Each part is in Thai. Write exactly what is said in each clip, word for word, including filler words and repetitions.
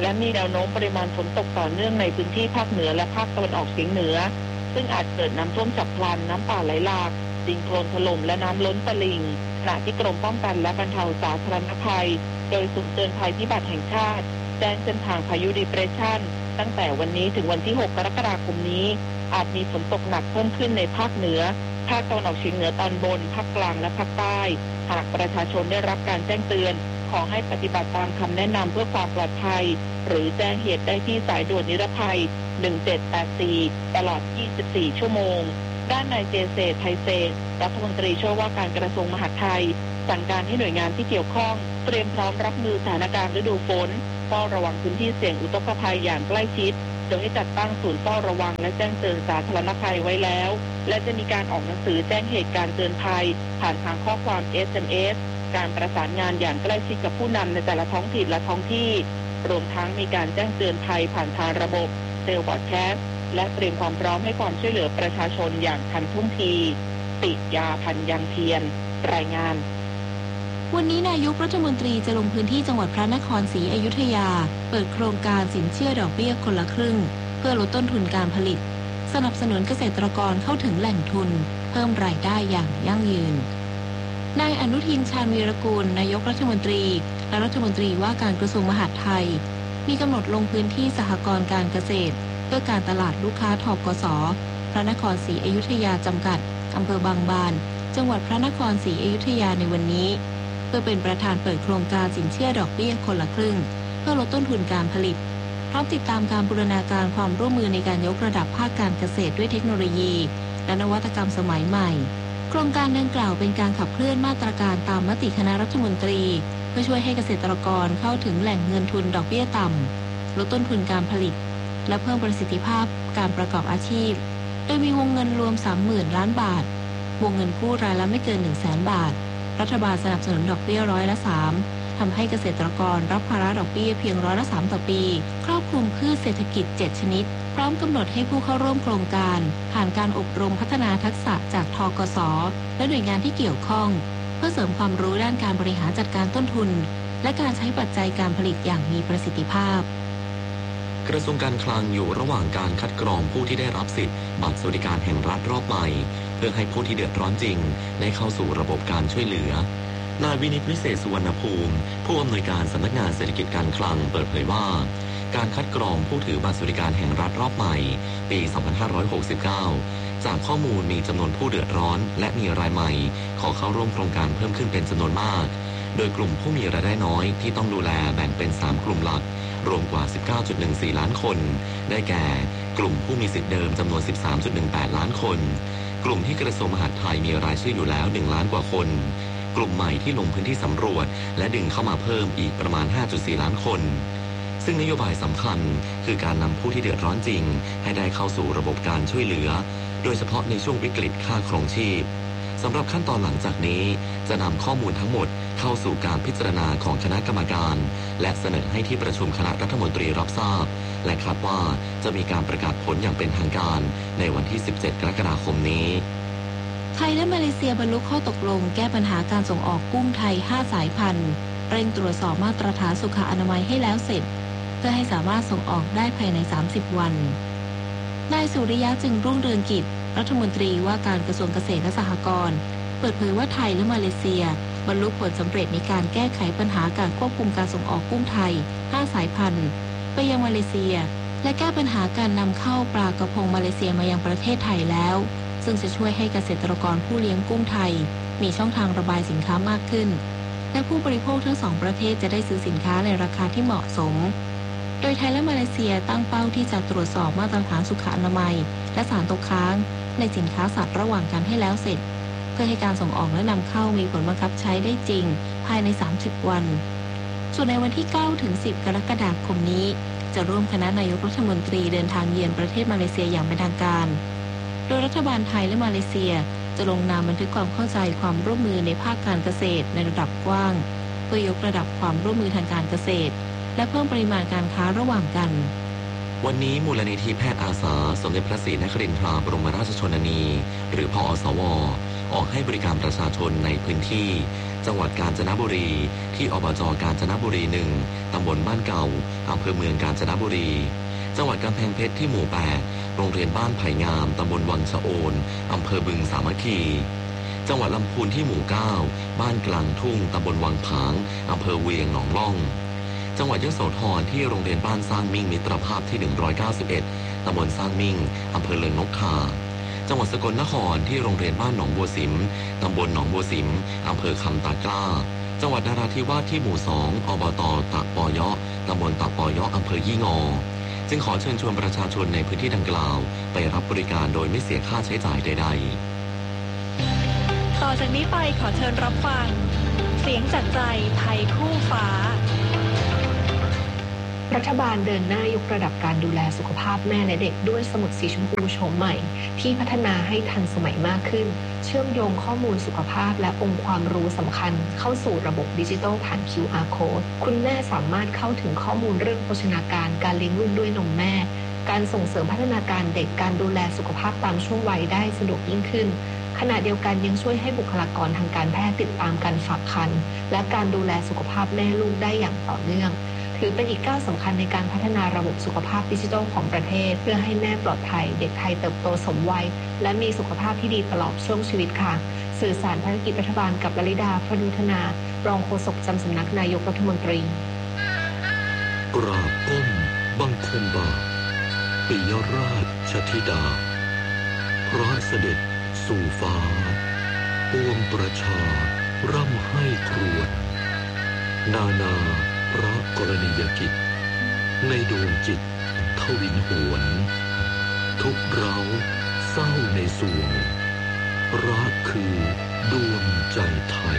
และมีแนวโน้มปริมาณฝนตกต่อเนื่องในพื้นที่ภาคเหนือและภาคตะวันออกเฉียงเหนือซึ่งอาจเกิดน้ำท่วมฉับพลันน้ำป่าไหลหลากดินโคลนถล่มและน้ำล้นตลิ่งขณะที่กรมป้องกันและบรรเทาสาธารณภัยโดยศูนย์เตือนภัยพิบัติแห่งชาติแจ้งเส้นทางพายุดีเพรสชันตั้งแต่วันนี้ถึงวันที่หกกรกฎาคมนี้อาจมีฝนตกหนักเพิ่มขึ้นในภาคเหนือภาคตะวันออกเฉียงเหนือตอนบนภาคกลางและภาคใต้หากประชาชนได้รับการแจ้งเตือนขอให้ปฏิบัติตามคำแนะนำเพื่อความปลอดภัยหรือแจ้งเหตุได้ที่สายด่วนนิรภัยหนึ่งเจ็ดแปดสี่ตลอดยี่สิบสี่ชั่วโมงด้านนายเจเศรษฐ์ไทยเศรษฐ์รัฐมนตรีช่วยว่าการกระทรวงมหาดไทยสั่งการให้หน่วยงานที่เกี่ยวข้องเตรียมพร้อมรับมือสถานการณ์ฤดูฝนเฝ้าระวังพื้นที่เสี่ยงอุทกภัยอย่างใกล้ชิดโดยให้จัดตั้งศูนย์เฝ้าระวังและแจ้งเตือนสาธารณภัยไว้แล้วและจะมีการออกหนังสือแจ้งเหตุการณ์เตือนภัยผ่านทางข้อความ เอส เอ็ม เอส การประสานงานอย่างใกล้ชิดกับผู้นำในแต่ละท้องถิ่นและท้องที่รวมทั้งมีการแจ้งเตือนภัยผ่านทางระบบเซลล์บอดแคสต์และเตรียมความพร้อมให้ความช่วยเหลือประชาชนอย่างทันท่วงทีปิยาพันธ์ยังเพียรรายงานวันนี้นายกรัฐมนตรีจะลงพื้นที่จังหวัดพระนครศรีอยุธยาเปิดโครงการสินเชื่อดอกเบี้ยคนละครึ่งเพื่อลดต้นทุนการผลิตสนับสนุนเกษตรกรเข้าถึงแหล่งทุนเพิ่มรายได้อย่างยั่งยืนนายอนุทินชาญวีรกูลนายกรัฐมนตรีและรัฐมนตรีว่าการกระทรวงมหาดไทยมีกำหนดลงพื้นที่สหกรณ์การเกษตรเพื่อการตลาดลูกค้าทกส.พระนครศรีอยุธยาจำกัดอำเภอบางบานจังหวัดพระนครศรีอยุธยาในวันนี้เพื่อเป็นประธานเปิดโครงการสินเชื่อดอกเบี้ยคนละครึ่งเพื่อลดต้นทุนการผลิตพร้อมติดตามการบูรณาการความร่วมมือในการยกระดับภาคการเกษตรด้วยเทคโนโลยีและนวัตกรรมสมัยใหม่โครงการดังกล่าวเป็นการขับเคลื่อนมาตรการตามมติคณะรัฐมนตรีเพื่อช่วยให้เกษตรกรเข้าถึงแหล่งเงินทุนดอกเบี้ยต่ำลดต้นทุนการผลิตและเพิ่มประสิทธิภาพการประกอบอาชีพโดยมีวงเงินรวม สามหมื่น ล้านบาทวงเงินกู้รายละไม่เกิน หนึ่งแสน บาทรัฐบาลสนับสนุนดอกเบี้ยร้อยละสามทำให้เกษตรกรรับภาระดอกเบี้ยเพียงร้อยละสามต่อปีครอบคลุมพืชเศรษฐกิจเจ็ดชนิดพร้อมกำหนดให้ผู้เข้าร่วมโครงการผ่านการอบรมพัฒนาทักษะจากทกส.และหน่วยงานที่เกี่ยวข้องเพื่อเสริมความรู้ด้านการบริหารจัดการต้นทุนและการใช้ปัจจัยการผลิตอย่างมีประสิทธิภาพกระทรวงการคลังอยู่ระหว่างการคัดกรองผู้ที่ได้รับสิทธิ์บัตรสวัสดิการแห่งรัฐรอบใหม่เพื่อให้ผู้ที่เดือดร้อนจริงได้เข้าสู่ระบบการช่วยเหลือนายวินิตวิเศษสุวรรณภูมิผู้อำนวยการสำนักงานเศรษฐกิจการคลังเปิดเผยว่าการคัดกรองผู้ถือบัตรสวัสดิการแห่งรัฐรอบใหม่ปีสองพันห้าร้อยหกสิบเก้าจากข้อมูลมีจำนวนผู้เดือดร้อนและมีรายใหม่ขอเข้าร่วมโครงการเพิ่มขึ้นเป็นจำนวนมากโดยกลุ่มผู้มีรายได้น้อยที่ต้องดูแลแบ่งเป็นสามกลุ่มหลักรวมกว่า สิบเก้าจุดหนึ่งสี่ ล้านคนได้แก่กลุ่มผู้มีสิทธิเดิมจำนวน สิบสามจุดหนึ่งแปด ล้านคนกลุ่มที่กระทรวงมหาดไทยมีรายชื่ออยู่แล้วหนึ่งล้านกว่าคนกลุ่มใหม่ที่ลงพื้นที่สำรวจและดึงเข้ามาเพิ่มอีกประมาณ ห้าจุดสี่ ล้านคนซึ่งนโยบายสำคัญคือการนำผู้ที่เดือดร้อนจริงให้ได้เข้าสู่ระบบการช่วยเหลือโดยเฉพาะในช่วงวิกฤตค่าครองชีพสำหรับขั้นตอนหลังจากนี้จะนำข้อมูลทั้งหมดเข้าสู่การพิจารณาของคณะกรรมการและเสนอให้ที่ประชุมคณะรัฐมนตรีรับทราบและคาดว่าจะมีการประกาศผลอย่างเป็นทางการในวันที่สิบเจ็ดกรกฎาคมนี้ไทยและมาเลเซียบรรลุข้อตกลงแก้ปัญหาการส่งออกกุ้งไทยห้าสายพันธุ์เร่งตรวจสอบมาตรฐานสุขอนามัยให้แล้วเสร็จเพื่อให้สามารถส่งออกได้ภายในสามสิบวันนายสุริยะจึงรุ่งเรืองกิจรัฐมนตรีว่าการกระทรวงเกษตรและสหกรณ์เปิดเผยว่าไทยและมาเลเซียบรรลุผลสำเร็จในการแก้ไขปัญหาการควบคุมการส่งออกกุ้งไทยห้าสายพันธุ์ไปยังมาเลเซียและแก้ปัญหาการนำเข้าปลากระพงมาเลเซียมายังประเทศไทยแล้วซึ่งจะช่วยให้เกษตรกรผู้เลี้ยงกุ้งไทยมีช่องทางระบายสินค้ามากขึ้นและผู้บริโภคทั้งสองประเทศจะได้ซื้อสินค้าในราคาที่เหมาะสมโดยไทยและมาเลเซียตั้งเป้าที่จะตรวจสอบมาตรฐานสุขอนามัยและสารตกค้างในสินค้าสัตว์ระหว่างกันให้แล้วเสร็จเพื่อให้การส่งออกและนำเข้ามีผลบังคับใช้ได้จริงภายในสามสิบวันส่วนในวันที่เก้าถึงสิบกรกฎาคมนี้จะร่วมคณะนายกรัฐมนตรีเดินทางเยือนประเทศมาเลเซียอย่างเป็นทางการโดยรัฐบาลไทยและมาเลเซียจะลงนามบันทึกความเข้าใจความร่วมมือในภาคการเกษตรในระดับกว้างเพื่อยกระดับความร่วมมือทางการเกษตรและเพิ่มปริมาณการค้าระหว่างกันวันนี้มูลนิธิแพทย์อาสาสมเด็จพระศรีนครินทราบรมราชชนนีหรือพอสวออกให้บริการประชาชนในพื้นที่จังหวัดกาญจนบุรีที่อบจ.กาญจนบุรีหนึ่งตำบลบ้านเก่าอำเภอเมืองกาญจนบุรีจังหวัดกำแพงเพชรที่หมู่แปดโรงเรียนบ้านไผ่งามตำบลวังชะโอนอำเภอบึงสามัคคีจังหวัดลำพูนที่หมู่เก้าบ้านกลางทุ่งตำบลวังผางอำเภอเวียงหนองล่องจังหวัดยโสธรที่โรงเรียนบ้านสร้างมิ่งมิตรภาพที่หนึ่งร้อยเก้าสิบเอ็ดตำบลสร้างมิ่งอำเภอเลิงนกข่าจังหวัดสกลนครที่โรงเรียนบ้านหนองบัวสิมตำบลหนองบัวสิมอำเภอคำตากล้าจังหวัดนราธิวาสที่หมู่สองอบต.ตากปอยะตำบลตากปอยะอำเภอยี่งอจึงขอเชิญชวนประชาชนในพื้นที่ดังกล่าวไปรับบริการโดยไม่เสียค่าใช้จ่ายใดๆต่อจากนี้ไปขอเชิญรับฟังเสียงจากใจไทยคู่ฟ้ารัฐบาลเดินหน้ายกระดับการดูแลสุขภาพแม่และเด็กด้วยสมุดสีชมพูโฉมใหม่ที่พัฒนาให้ทันสมัยมากขึ้นเชื่อมโยงข้อมูลสุขภาพและองค์ความรู้สำคัญเข้าสู่ระบบดิจิทัลผ่าน คิว อาร์ Code คุณแม่สามารถเข้าถึงข้อมูลเรื่องโภชนาการการเลี้ยงลูกด้วยนมแม่การส่งเสริมพัฒนาการเด็กการดูแลสุขภาพตามช่วงวัยได้สะดวกยิ่งขึ้นขณะเดียวกันยังช่วยให้บุคลากรทางการแพทย์ติดตามการฝากครรภ์และการดูแลสุขภาพแม่ลูกได้อย่างต่อเนื่องถือเป็นอีกก้าวสำคัญในการพัฒนาระบบสุขภาพดิจิทัลของประเทศเพื่อให้แม่ปลอดภัยเด็กไทยเติบโตสมวัยและมีสุขภาพที่ดีตลอดช่วงชีวิตค่ะสื่อสารภารกิจรัฐบาลกับลลิดาพดุธนารองโฆษกประจำสำนักนายกรัฐมนตรีกราบก้มบังคมบาทปิยราชธิดาพระเสด็จสู่ฟ้าปวงประชาร่ำให้ครวญนานาพระกรณียกิจในดวงจิตทวินหวนทุกเร้าเศร้าในสวงรักคือดวงใจไทย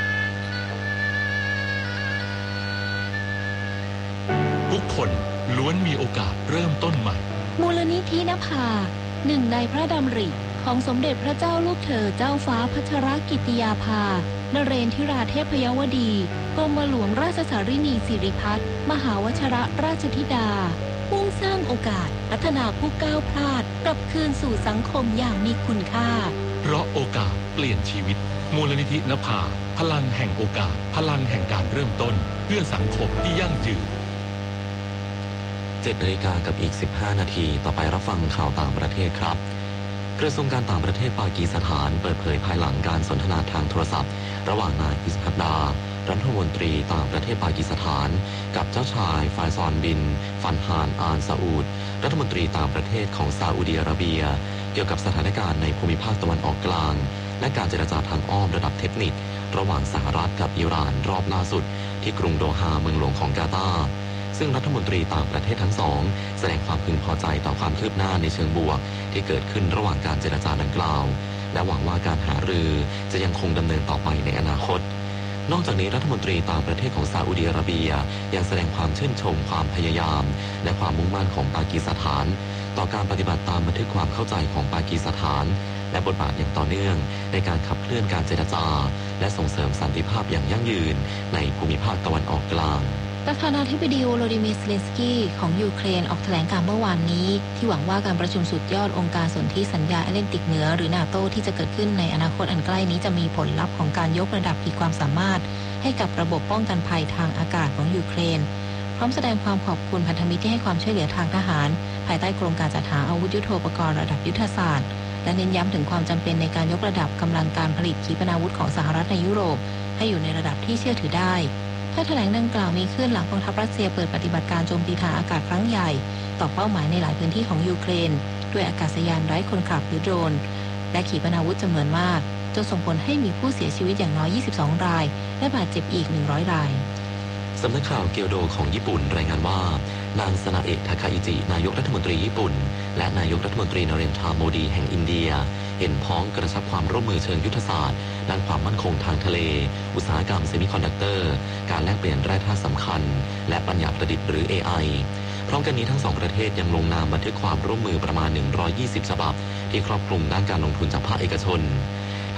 ทุกคนล้วนมีโอกาสเริ่มต้นใหม่มูลนิธินภาหนึ่งในพระดำริของสมเด็จพระเจ้าลูกเธอเจ้าฟ้าพัชรกิติยาภานเรนทิราเทพยวดีกรมหลวงราชสารินีสิริพัฒน์มหาวชิรราชธิดามุ่งสร้างโอกาสพัฒนาผู้ก้าวพลาดกลับคืนสู่สังคมอย่างมีคุณค่าเพราะโอกาสเปลี่ยนชีวิตมูลนิธินภาพลังแห่งโอกาสพลังแห่งการเริ่มต้นเพื่อสังคมที่ยั่งยืนเจ็ดนาฬิกากับอีกสิบห้านาทีต่อไปรับฟังข่าวต่างประเทศครับกระทรวงการต่างประเทศปากีสถานเปิดเผยภายหลังการสนทนาทางโทรศัพท์ระหว่างนายอิสฮักดารัฐมนตรีต่างประเทศปากีสถานกับเจ้าชายฟายซอนบินฟันฮานอานซาอูดรัฐมนตรีต่างประเทศของซาอุดิอาระเบียเกี่ยวกับสถานการณ์ในภูมิภาคตะวันออกกลางและการเจรจาทางอ้อมระดับเทคนิคระหว่างสหรัฐกับอิหร่านรอบล่าสุดที่กรุงโดฮาเมืองหลวงของกาตาร์ซึ่งรัฐมนตรีต่างประเทศทั้งสองแสดงความพึงพอใจต่อความคืบหน้าในเชิงบวกที่เกิดขึ้นระหว่างการเจรจาดังกล่าวและหวังว่าการหารือจะยังคงดำเนินต่อไปในอนาคตนอกจากนี้รัฐมนตรีต่างประเทศของซาอุดิอาระเบียยังแสดงความชื่นชมความพยายามและความมุ่งมั่นของปากีสถานต่อการปฏิบัติตามบันทึกความเข้าใจของปากีสถานและบทบาทอย่างต่อเนื่องในการขับเคลื่อนการเจรจาและส่งเสริมสันติภาพอย่างยั่งยืนในภูมิภาคตะวันออกกลางประธานาธิบดีโวโลดิเมียร์ เซเลนสกี้ของยูเครนออกแถลงการเมื่อวานนี้ที่หวังว่าการประชุมสุดยอดองค์การสนธิสัญญาแอตแลนติกเหนือหรือนาโตที่จะเกิดขึ้นในอนาคตอันใกล้นี้จะมีผลลัพธ์ของการยกระดับขีดความสามารถให้กับระบบป้องกันภัยทางอากาศของยูเครนพร้อมแสดงความขอบคุณพันธมิตรที่ให้ความช่วยเหลือทางทหารภายใต้โครงการจัดหาอาวุธยุทโธปกรณ์ระดับยุทธศาสตร์และเน้นย้ำถึงความจำเป็นในการยกระดับกำลังการผลิตขีปนาวุธของสหรัฐในยุโรปให้อยู่ในระดับที่เชื่อถือได้ถ้าแถลงดังกล่าวมีขึ้นหลังกองทัพรัสเซียเปิดปฏิบัติการโจมตีทางอากาศครั้งใหญ่ต่อเป้าหมายในหลายพื้นที่ของยูเครนด้วยอากาศยานไร้คนขับหรือโดรนและขีปนาวุธจำนวนมากจนส่งผลให้มีผู้เสียชีวิตอย่างน้อยยี่สิบสองรายและบาดเจ็บอีกหนึ่งร้อยรายสำนักข่าวเกียวโดของญี่ปุ่นรายงานว่านางซานาเอะ ทาคาอิจินายกรัฐมนตรีญี่ปุ่นและนายกรัฐมนตรีนเรนทรา โมดีแห่งอินเดียเห็นพ้องกระชับความร่วมมือเชิงยุทธศาสตร์ด้านความมั่นคงทางทะเลอุตสาหกรรมเซมิคอนดักเตอร์การแลกเปลี่ยนแร่ธาตุสำคัญและปัญญาประดิษฐ์หรือ เอ ไอ พร้อมกันนี้ทั้งสองประเทศยังลงนามบันทึกความร่วมมือประมาณหนึ่งร้อยยี่สิบฉบับที่ครอบคลุมด้านการลงทุนจากภาคเอกชนท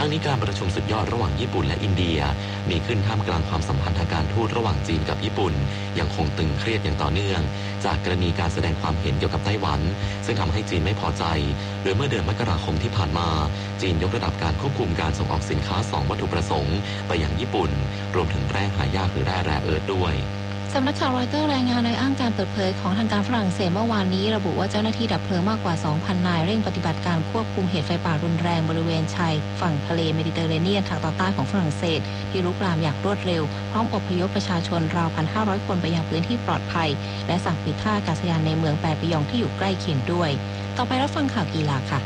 ทั้งนี้การประชุมสุดยอดระหว่างญี่ปุ่นและอินเดียมีขึ้นท่ามกลางความสัมพันธ์ทางการทูตระหว่างจีนกับญี่ปุ่นยังคงตึงเครียดอย่างต่อเนื่องจากกรณีการแสดงความเห็นเกี่ยวกับไต้หวันซึ่งทำให้จีนไม่พอใจโดยเมื่อเดือนมกราคมที่ผ่านมาจีนยกระดับการควบคุมการส่งออกสินค้าสองวัตถุประสงค์ไปยังญี่ปุ่นรวมถึงแร่หายากหรือแร่แร่เอิร์ธด้วยสำนักข่าวรอยเตอร์รายงานโดยอ้างการเปิดเผยของทางการฝรั่งเศสเมื่อวานนี้ระบุว่าเจ้าหน้าที่ดับเพลิงมากกว่า สองพัน นายเร่งปฏิบัติการควบคุมเหตุไฟป่ารุนแรงบริเวณชายฝั่งทะเลเมดิเตอร์เรเนียนทางตอนใต้ของฝรั่งเศสที่ลุกลามอย่างรวดเร็วพร้อมอพยพประชาชนราว หนึ่งพันห้าร้อย คนไปยังพื้นที่ปลอดภัยและสั่งปิดท่าอากาศยานในเมืองแปปิยองที่อยู่ใกล้เคียงด้วยต่อไปรับฟังข่าวกีฬาค่ะ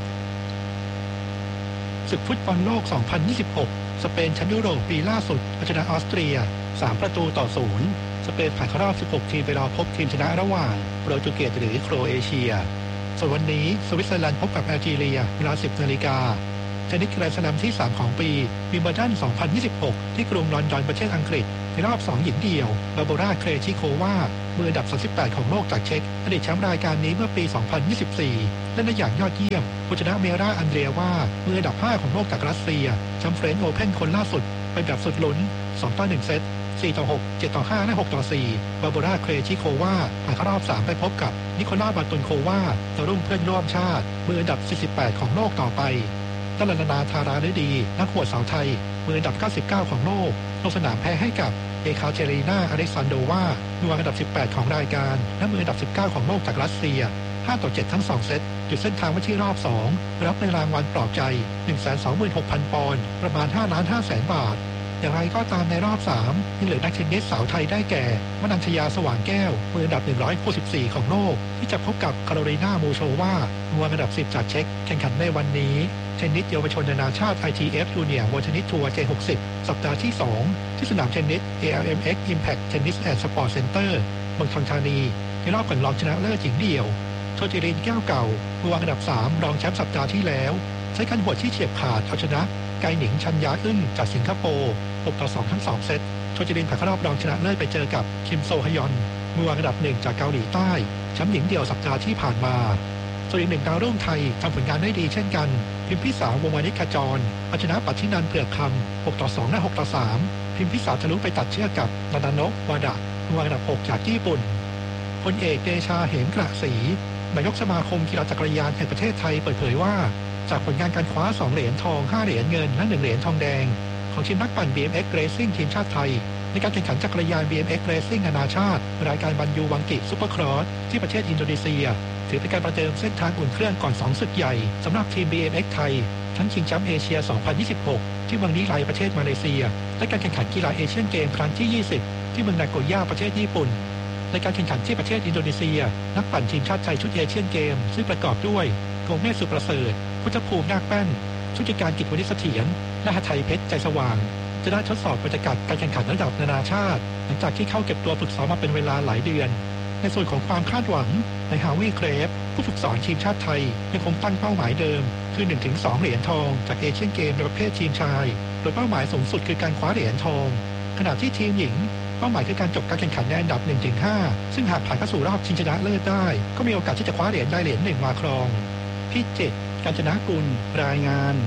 ศึกฟุตบอลโลก สองพันยี่สิบหก สเปนแชมป์ยุโรปปีล่าสุดเอาชนะออสเตรียสามประตูต่อศูนย์สเปนผ่านเข้ารอบ สิบหก ทีมไปรอพบทีมชนะระหว่างโปรตุเกสหรือโครเอเชียส่วนวันนี้สวิตเซอร์แลนด์พบกับแอลจีเรียเวลา สิบ นาฬิกาเทนนิสแกรนด์สแลมที่สามของปีวิมเบิลดัน สองพันยี่สิบหก ที่กรุงลอนดอนประเทศอังกฤษในรอบสองหญิงเดี่ยวบาโบราเครชิโความืออันดับสามสิบแปดของโลกจากเช็กอดีตแชมป์รายการนี้เมื่อปี สองพันยี่สิบสี่ เล่นได้อย่างยอดเยี่ยมผู้ชนะเมราอันเดรียวามืออันดับห้าของโลกจากรัสเซียแชมป์เฟรนช์โอเพ่นคนล่าสุดไปแบบสุดลุ้น สองต่อหนึ่ง เซตสี่ต่อหก เจ็ดต่อห้า และ หกต่อสี่ บาโบราเครชิโควาผ่านเข้ารอบสามไปพบกับนิโคลาบาตุนโควาดาวรุ่งเพื่อนร่วมชาติมืออันดับสี่สิบแปดของโลกต่อไปตลานาธาราฤดีนักหวดสาวไทยมืออันดับเก้าสิบเก้าของโลกลงสนามแพ้ให้กับเอคาเจรีนาอเล็กซานโดวามืออันดับสิบแปดของรายการและมืออันดับสิบเก้าของโลกจากรัสเซียห้าต่อเจ็ดทั้งสองเซตจุดเส้นทางไว้ที่รอบสองรับในรางวัลปลอบใจ หนึ่งแสนสองหมื่นหกพัน ปอนด์ประมาณห้าล้านห้าแสนบาทอย่างไรก็ตามในรอบสามยังเหลือนักเทนนิสสาวไทยได้แก่วนัญชยาสว่างแก้วมืออันดับหนึ่งร้อยหกสิบสี่ของโลกที่จะพบกับคาโรลีนามูโชวามืออันดับสิบจากเช็กแข่งขันในวันนี้เทนนิสเยาวชนนานาชาติ ไอ ที เอฟ Junior World Tennis Tour เจ หกสิบ สัปดาห์ที่สองที่สนามเทนนิส เอ แอล เอ็ม เอ็กซ์ Impact Tennis and Sport Center เมืองทองธานีในรอบก่อนรองชนะเลิศหญิงเดี่ยวโชจิรินแก้วเก่ามืออันดับสามรองแชมป์สัปดาห์ที่แล้วใช้การหวดที่เฉียบขาดเอาชนะไกหนิงชัญญาอึ้งจากสิงคโปร์หกต่อสองทั้งสองเซตโชจิรินผ่านเข้ารอบรองชนะเลิศไปเจอกับคิมโซฮยอนมืออันดับหนึ่งจากเกาหลีใต้แชมป์หญิงเดี่ยวสัปดาห์ที่ผ่านมาส่วนอีกหนึ่งดาวรุ่งไทยทำผลงานได้ดีเช่นกันพิมพิสาวงวานิชขจรเอาชนะปัทธินันเผือกคำหกต่อสองและหกต่อสามพิมพิสาทะลุไปตัดเชือกกับนานาโนะวาดะมืออันดับหกจากญี่ปุ่นพลเอกเดชาเหมกระศรีนายกสมาคมกีฬาจักรยานแห่งประเทศไทยเปิดเผยว่าจากผลงานการคว้าสองเหรียญทองห้าเหรียญเงินและหนึ่งเหรียญทองแดงของทีมนักปั่น บี เอ็ม เอ็กซ์ Racing ทีมชาติไทยในการแข่งขันจักรยาน บี เอ็ม เอ็กซ์ Racing นานาชาติรายการบันยูวังกิซุปเปอร์ครอสที่ประเทศอินโดนีเซียถือเป็นการประเดิมเส้นทางอุ่นเครื่องก่อนสองศึกใหญ่สำหรับทีม บี เอ็ม เอ็กซ์ ไทยทั้งชิงแชมป์เอเชีย สองพันยี่สิบหก ที่เมืองนิไลประเทศมาเลเซียและการแข่งขันกีฬาเอเชียนเกมครั้งที่ยี่สิบที่เมืองนาโกย่าประเทศญี่ปุ่นในการแข่งขันที่ประเทศอินโดนีเซียนักปั่นทีมชาติไทยชุดเอเชียนเกมซึ่งประกอบด้วยโกเมศสุประเสริฐพุทธภูมินาคแป้นชุติการกิจวณิษฐเสถียรและหทัยเพชรใจสว่างจะได้ทดสอบบรรยากาศการแข่งขันระดับนานาชาติหลังจากที่เข้าเก็บตัวฝึกซ้อมมาเป็นเวลาหลายเดือนในส่วนของความคาดหวังในฮาวิเครฟผู้ฝึกสอนทีมชาติไทยยังคงตั้งเป้าหมายเดิมคือ หนึ่งถึงสอง เหรียญทองจากเอเชียนเกมในประเภททีมชายโดยเป้าหมายสูงสุดคือการคว้าเหรียญทองขณะที่ทีมหญิงเป้าหมายคือการจบการแข่งขันในอันดับ หนึ่งถึงห้า ซึ่งหากผ่านเข้าสู่รอบชิงชนะเลิศได้ก็มีโอกาสที่จะคว้าเหรียญได้เหรียญหนึ่งมาครองพิจิตรกาญจนกุลรายงาน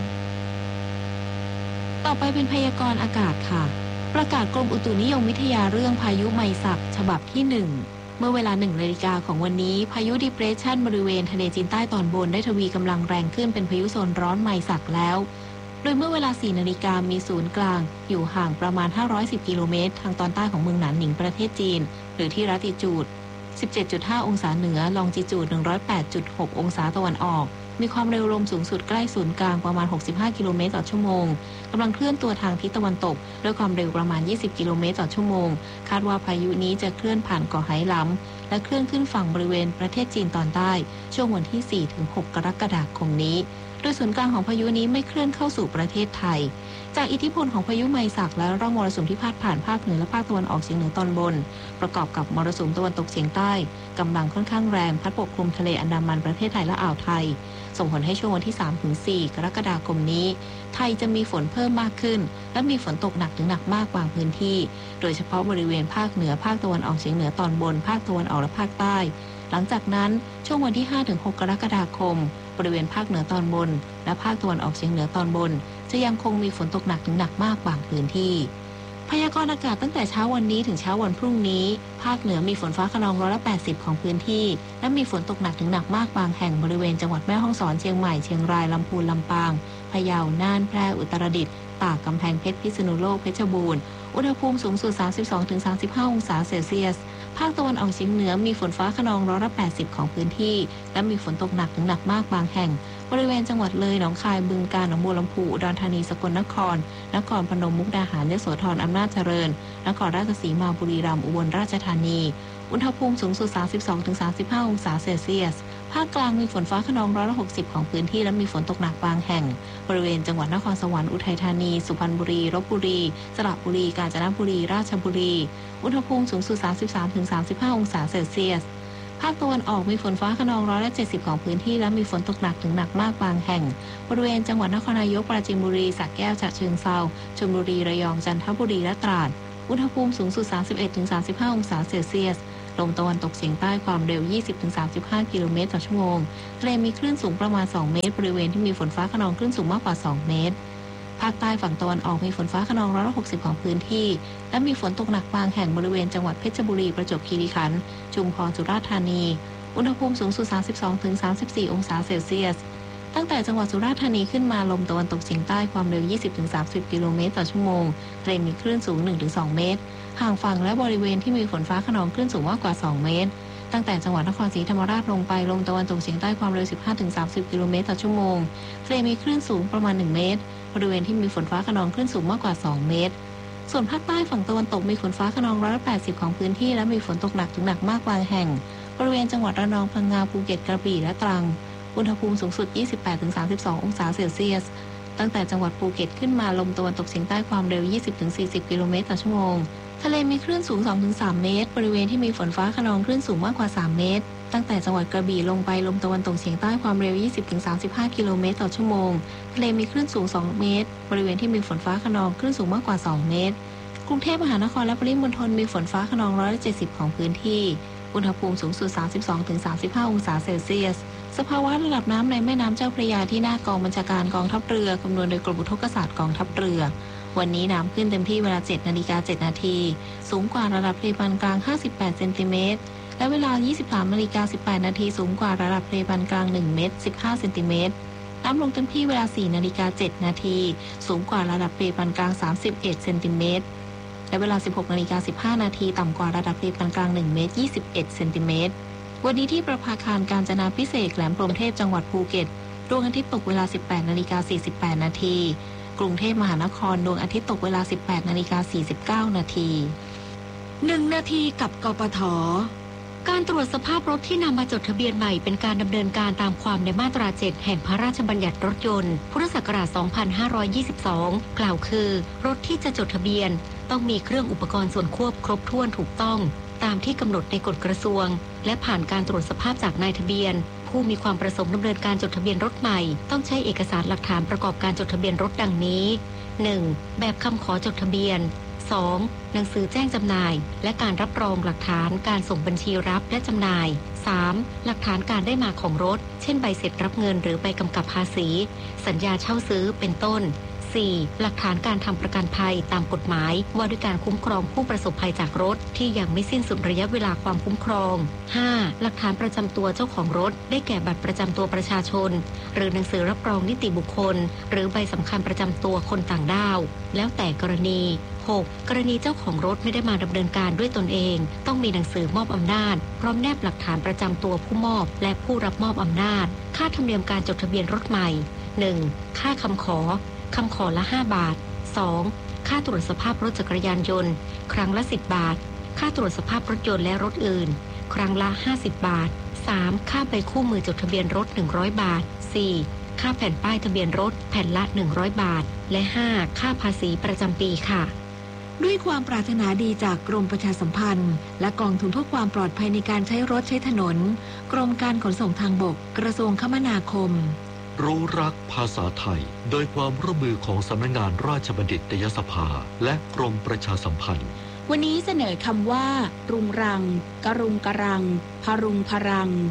ต่อไปเป็นพยากรณ์อากาศค่ะประกาศกรมอุตุนิยมวิทยาเรื่องพายุไมซักฉบับที่หนึ่งเมื่อเวลาหนึ่งนาฬิกาของวันนี้พายุดิเพรสชันบริเวณทะเลจีนใต้ตอนบนได้ทวีกำลังแรงขึ้นเป็นพายุโซนร้อนไมซักแล้วโดยเมื่อเวลาสี่นาฬิกามีศูนย์กลางอยู่ห่างประมาณห้าร้อยสิบกิโลเมตรทางตอนใต้ของเมืองหนานหนิงประเทศจีนหรือที่ลัติจูด สิบเจ็ดจุดห้า องศาเหนือลองจิจูด หนึ่งร้อยแปดจุดหก องศาตะวันออกมีความเร็วลมสูงสุดใกล้ศูนย์กลางประมาณหกสิบห้ากิโลเมตรต่อชั่วโมงกำลังเคลื่อนตัวทางทิศตะวันตกด้วยความเร็วประมาณยี่สิบกิโลเมตรต่อชั่วโมงคาดว่าพายุนี้จะเคลื่อนผ่านเกาะไหหลำและเคลื่อนขึ้นฝั่งบริเวณประเทศจีนตอนใต้ช่วงวันที่ สี่ถึงหก กรกฎาคมนี้โดยศูนย์กลางของพายุนี้ไม่เคลื่อนเข้าสู่ประเทศไทยจากอิทธิพลของพายุไมซักและร่องมรสุมที่พาดผ่านภาคเหนือและภาคตะวันออกเฉียงเหนือตอนบนประกอบกับมรสุมตะวันตกเฉียงใต้กำลังค่อนข้างแรงพัดปกคลุมทะเลอันดามันประเทศไทยและอ่าวไทยส่งผลให้ช่วงวันที่ สามถึงสี่ กรกฎาคมนี้ไทยจะมีฝนเพิ่มมากขึ้นและมีฝนตกหนักถึงหนักมากบางพื้นที่โดยเฉพาะบริเวณภาคเหนือภาคตะวันออกเฉียงเหนือตอนบนภาคตะวันออกและภาคใต้หลังจากนั้นช่วงวันที่ ห้าถึงหก กรกฎาคมบริเวณภาคเหนือตอนบนและภาคตะวันออกเฉียงเหนือตอนบนจะยังคงมีฝนตกหนักถึงหนักมากบางพื้นที่พยากรณ์อากาศตั้งแต่เช้าวันนี้ถึงเช้าวันพรุ่งนี้ภาคเหนือมีฝนฟ้าคะนองร้อยละแปดสิบของพื้นที่และมีฝนตกหนักถึงหนักมากบางแห่งบริเวณจังหวัดแม่ฮ่องสอนเชียงใหม่เชียงรายลำพูนลำปางพะเยาน่านแพร่อุตรดิตถ์ตากกำแพงเพชรพิษณุโลกเพชรบูรณ์อุณหภูมิสูงสุด สามสิบสองถึงสามสิบห้า องศาเซลเซียสภาคตะวันออกเฉียงเหนือมีฝนฟ้าคะนองร้อยละแปดสิบของพื้นที่และมีฝนตกหนักถึงหนักมากบางแห่งบริเวณจังหวัดเลยหนองคายบึงกาฬหนองบัวลำพูอุดรธานีสกลนครนครพนมมุกดาหารยโสธรอำนาจเจริญนครราชสีมาบุรีรัมย์อุบลราชธานีอุณหภูมิสูงสุด สามสิบสองถึงสามสิบห้า องศาเซลเซียสภาคกลางมีฝนฟ้าคะนองร้อยละหกสิบของพื้นที่และมีฝนตกหนักบางแห่งบริเวณจังหวัดนครสวรรค์อุทัยธานีสุพรรณบุรีลพบุรีสระบุรีกาญจนบุรีราชบุรีอุณหภูมิสูงสุด สามสิบสามถึงสามสิบห้า องศาเซลเซียสภาคตะวันออกมีฝนฟ้าคะนองร้อยละเจ็ดสิบของพื้นที่และมีฝนตกหนักถึงหนักมากบางแห่งบริเวณจังหวัดนครนายกปราจีนบุรีสระแก้วฉะเชิงเทราชลบุรีระยองจันทบุรีและตราดอุณหภูมิสูงสุด สามสิบเอ็ดถึงสามสิบห้า องศาเซลเซียสลมตะวันตกเฉียงใต้ความเร็ว ยี่สิบถึงสามสิบห้า กิโลเมตรต่อชั่วโมงทะเลมีคลื่นสูงประมาณสองเมตรบริเวณที่มีฝนฟ้าคะนองคลื่นสูงมากกว่าสองเมตรภาคใต้ฝั่งตะวันออกมีฝนฟ้าคะนองร้อยละหกสิบของพื้นที่และมีฝนตกหนักบางแห่งบริเวณจังหวัดเพชรบุรีประจวบคีรีขันธ์ชุมพรสุราษฎร์ธานีอุณหภูมิสูงสุด สามสิบสองถึงสามสิบสี่ องศาเซลเซียสตั้งแต่จังหวัดสุราษฎร์ธานีขึ้นมาลมตะวันตกเฉียงใต้ความเร็ว ยี่สิบถึงสามสิบ กิโลเมตรต่อชั่วโมงทะเลมีคลื่นสูง หนึ่งถึงสอง เมตรห่างฝั่งและบริเวณที่มีฝนฟ้าคะนองคลื่นสูงมากกว่าสองเมตรตั้งแต่จังหวัดนครศรีธรรมราชลงไปลมตะวันตกเฉียงใต้ความเร็ว สิบห้าถึงสามสิบ กิโลเมตรต่อชั่วโมงทะเลมีคลื่นสูงประมาณหนึ่งเมตรบริเวณที่มีฝนฟ้าคะนองคลื่นสูงมากกว่าสองเมตรส่วนภาคใต้ฝั่งตะวันตกมีฝนฟ้าคะนองร้อยละแปดสิบของพื้นที่และมีฝนตกหนักถึงหนักมากบางแห่งบริเวณจังหวัดระนองพังงาภูเก็ตกระบี่และตรังอุณหภูมิสูงสุด ยี่สิบแปดถึงสามสิบสอง องศาเซลเซียสตั้งแต่จังหวัดภูเก็ตขึ้นมาลมตะวันตกเฉียงใต้ความเร็ว ยี่สิบถึงสี่สิบ กิโลเมตรต่อชั่วโมงทะเลมีคลื่นสูง สองถึงสาม เมตรบริเวณที่มีฝนฟ้าคะนองคลื่นสูงมากกว่าสามเมตรตั้งแต่จังหวัดกระบี่ลงไปลมตะวันตกเฉียงใต้ความเร็ว ยี่สิบถึงสามสิบห้า กิโลเมตรต่อชั่วโมงทะเลมีคลื่นสูงสองเมตรบริเวณที่มีฝนฟ้าคะนองคลื่นสูงมากกว่าสองเมตรกรุงเทพมหานครและปริมณฑลมีฝนฟ้าคะนองร้อยละเจ็ดสิบของพื้นที่อุณหภูมิสูงสุด สามสิบสองถึงสามสิบห้า องศาเซลเซียสสภาวะระดับน้ำในแม่น้ำเจ้าพระยาที่หน้ากองบัญชาการกองทัพเรือคำนวณโดยกรมอุทกศาสตร์กองทัพเรือวันนี้น้ำขึ้นเต็มที่เวลา เจ็ดนาฬิกาเจ็ดนาทีสูงกว่าระดับทะเลปานกลางห้าสิบแปดเซนติเมตรและเวลา ยี่สิบสามนาฬิกาสิบแปดนาทีสูงกว่าระดับทะเลปานกลางหนึ่งเมตรสิบห้าเซนติเมตรน้ำลงเต็มที่เวลา สี่นาฬิกาเจ็ดนาทีสูงกว่าระดับทะเลปานกลางสามสิบเอ็ดเซนติเมตรและเวลา สิบหกนาฬิกาสิบห้านาทีต่ำกว่าระดับทะเลปานกลางหนึ่งเมตรยี่สิบเอ็ดเซนติเมตรวันนี้ที่ประภาคารกาญจนาภิเษกแหลมพรหมเทพจังหวัดภูเก็ตดวงอาทิตย์ตกเวลา สิบแปดนาฬิกาสี่สิบแปดนาทีกรุงเทพมหานครดวงอาทิตย์ตกเวลา สิบแปดนาฬิกาสี่สิบเก้านาทีหนึ่งนาทีกับกปท.การตรวจสภาพรถที่นำมาจดทะเบียนใหม่เป็นการดำเนินการตามความในมาตราเจ็ดแห่งพระราชบัญญัติรถยนต์พุทธศักราชสองพันห้าร้อยยี่สิบสองกล่าวคือรถที่จะจดทะเบียนต้องมีเครื่องอุปกรณ์ส่วนควบครบถ้วนถูกต้องตามที่กำหนดในกฎกระทรวงและผ่านการตรวจสภาพจากนายทะเบียนผู้มีความประสงค์ดำเนินการจดทะเบียนรถใหม่ต้องใช้เอกสารหลักฐานประกอบการจดทะเบียนรถดังนี้ หนึ่ง แบบคำขอจดทะเบียน สอง หนังสือแจ้งจำหน่ายและการรับรองหลักฐานการส่งบัญชีรับและจำหน่าย สาม หลักฐานการได้มาของรถเช่นใบเสร็จรับเงินหรือใบกำกับภาษีสัญญาเช่าซื้อเป็นต้น สี่ หลักฐานการทำประกันภัยตามกฎหมายว่าด้วยการคุ้มครองผู้ประสบภัยจากรถที่ยังไม่สิ้นสุดระยะเวลาความคุ้มครอง ห้า หลักฐานประจำตัวเจ้าของรถได้แก่บัตรประจำตัวประชาชนหรือหนังสือรับรองนิติบุคคลหรือใบสำคัญประจำตัวคนต่างด้าวแล้วแต่กรณี หก กรณีเจ้าของรถไม่ได้มาดำเนินการด้วยตนเองต้องมีหนังสือมอบอำนาจพร้อมแนบหลักฐานประจำตัวผู้มอบและผู้รับมอบอำนาจค่าธรรมเนียมการจดทะเบียนรถใหม่ หนึ่ง ค่าคำขอคำขอละห้าบาท สอง ค่าตรวจสภาพรถจักรยานยนต์ครั้งละสิบบาทค่าตรวจสภาพรถยนต์และรถอื่นครั้งละห้าสิบบาท สาม ค่าใบคู่มือจดทะเบียนรถหนึ่งร้อยบาท สี่ ค่าแผ่นป้ายทะเบียนรถแผ่นละหนึ่งร้อยบาทและ ห้า ค่าภาษีประจำปีค่ะด้วยความปรารถนาดีจากกรมประชาสัมพันธ์และกองทุนเพื่อความปลอดภัยในการใช้รถใช้ถนนกรมการขนส่งทางบกกระทรวงคมนาคมรู้รักภาษาไทยโดยความร่วมมือของสำนักงานราชบัณฑิตยสภาและกรมประชาสัมพันธ์วันนี้เสนอคำว่ารุงรังกรุงกรังพรุงพรัง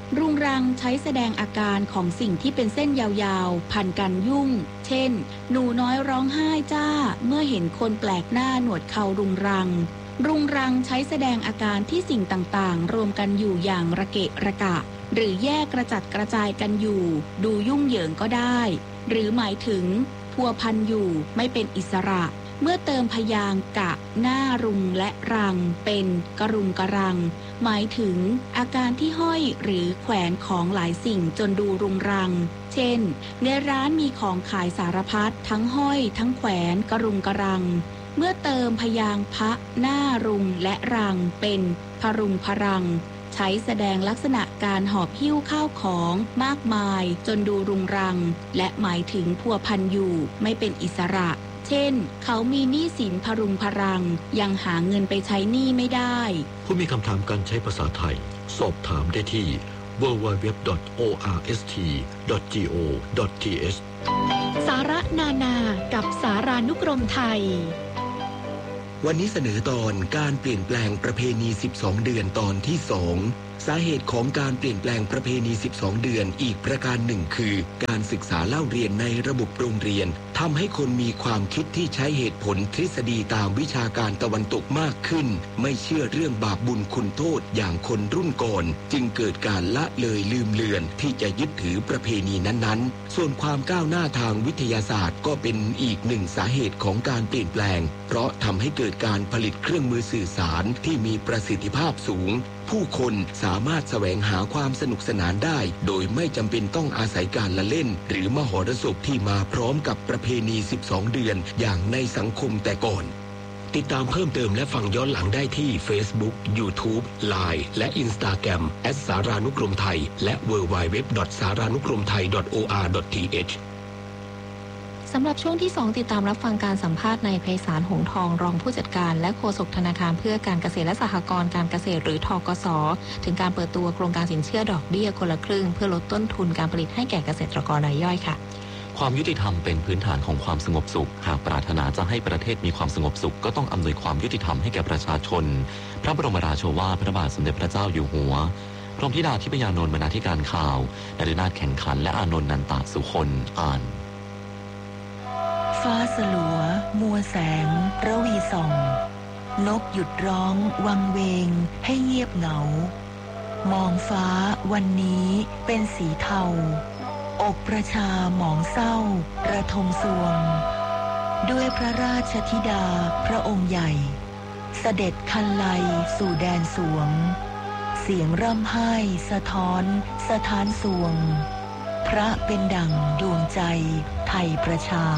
รุงรังใช้แสดงอาการของสิ่งที่เป็นเส้นยาวๆพันกันยุ่งเช่นหนูน้อยร้องไห้จ้าเมื่อเห็นคนแปลกหน้าหนวดเขารุงรังรุงรังใช้แสดงอาการที่สิ่งต่างๆรวมกันอยู่อย่างระเกะระกะหรือแยกกระจัดกระจายกันอยู่ดูยุ่งเหยิงก็ได้หรือหมายถึงพัวพันอยู่ไม่เป็นอิสระเมื่อเติมพยางค์กะหน้ารุงและรังเป็นกระรุงกระรังหมายถึงอาการที่ห้อยหรือแขวนของหลายสิ่งจนดูรุงรังเช่นในร้านมีของขายสารพัดทั้งห้อยทั้งแขวนกระรุงกระรังเมื่อเติมพยางค์พะหน้ารุงและรังเป็นพรุงพรังใช้แสดงลักษณะการหอบหิ้วข้าวของมากมายจนดูรุงรังและหมายถึงพัวพันอยู่ไม่เป็นอิสระเช่นเขามีหนี้สินพรุงพรังยังหาเงินไปใช้หนี้ไม่ได้ผู้มีคำถามการใช้ภาษาไทยสอบถามได้ที่ ดับเบิลยู ดับเบิลยู ดับเบิลยู ดอท โอ อาร์ เอส ที ดอท จี โอ ดอท ที เอชสาระนานากับสารานุกรมไทยวันนี้เสนอตอนการเปลี่ยนแปลงประเพณีสิบสองเดือนตอนที่สองสาเหตุของการเปลี่ยนแปลงประเพณีสิบสองเดือนอีกประการหนึ่งคือการศึกษาเล่าเรียนในระบบโรงเรียนทำให้คนมีความคิดที่ใช้เหตุผลทฤษฎีตามวิชาการตะวันตกมากขึ้นไม่เชื่อเรื่องบาปบุญคุณโทษอย่างคนรุ่นก่อนจึงเกิดการละเลยลืมเลือนที่จะยึดถือประเพณีนั้นๆส่วนความก้าวหน้าทางวิทยาศาสตร์ก็เป็นอีกหนึ่งสาเหตุของการเปลี่ยนแปลงเพราะทำให้เกิดการผลิตเครื่องมือสื่อสารที่มีประสิทธิภาพสูงผู้คนสามารถแสวงหาความสนุกสนานได้โดยไม่จำเป็นต้องอาศัยการละเล่นหรือมหรสพที่มาพร้อมกับประเพณีสิบสองเดือนอย่างในสังคมแต่ก่อนติดตามเพิ่มเติมและฟังย้อนหลังได้ที่ Facebook YouTube ไลน์ และ Instagram แอท สารานุกรมไทยและ ดับเบิลยู ดับเบิลยู ดับเบิลยู ดอท สารานุกรมไทย ดอท โอ อาร์ ดอท ที เอชสำหรับช่วงที่สองติดตามรับฟังการสัมภาษณ์นายไพศาลหงส์ทองรองผู้จัดการและโฆษกธนาคารเพื่อการเกษตรและสหกรณ์การเกษตรหรือธกส.ถึงการเปิดตัวโครงการสินเชื่อดอกเบี้ยคนละครึ่งเพื่อลดต้นทุนการผลิตให้แก่เกษตรกรรายย่อยค่ะความยุติธรรมเป็นพื้นฐานของความสงบสุขหากปรารถนาจะให้ประเทศมีความสงบสุขก็ต้องอำนวยความยุติธรรมให้แก่ประชาชนพระบรมราโชวาทพระบาทสมเด็จพระเจ้าอยู่หัวพระธิดาธิปยานนท์บรรณาธิการข่าวนฤนาถแข่งขันและอานนท์นันตสุคนอ่านฟ้าสลัวมัวแสงระวีส่องนกหยุดร้องวังเวงให้เงียบเหงามองฟ้าวันนี้เป็นสีเทาอกประชาหมองเศร้าระทมสวงด้วยพระราชธิดาพระองค์ใหญ่เสด็จคันไลสู่แดนสวงเสียงร่ำไห้สะท้อนสะท้านสวงพระเป็นดั่งดวงใจไทยประชา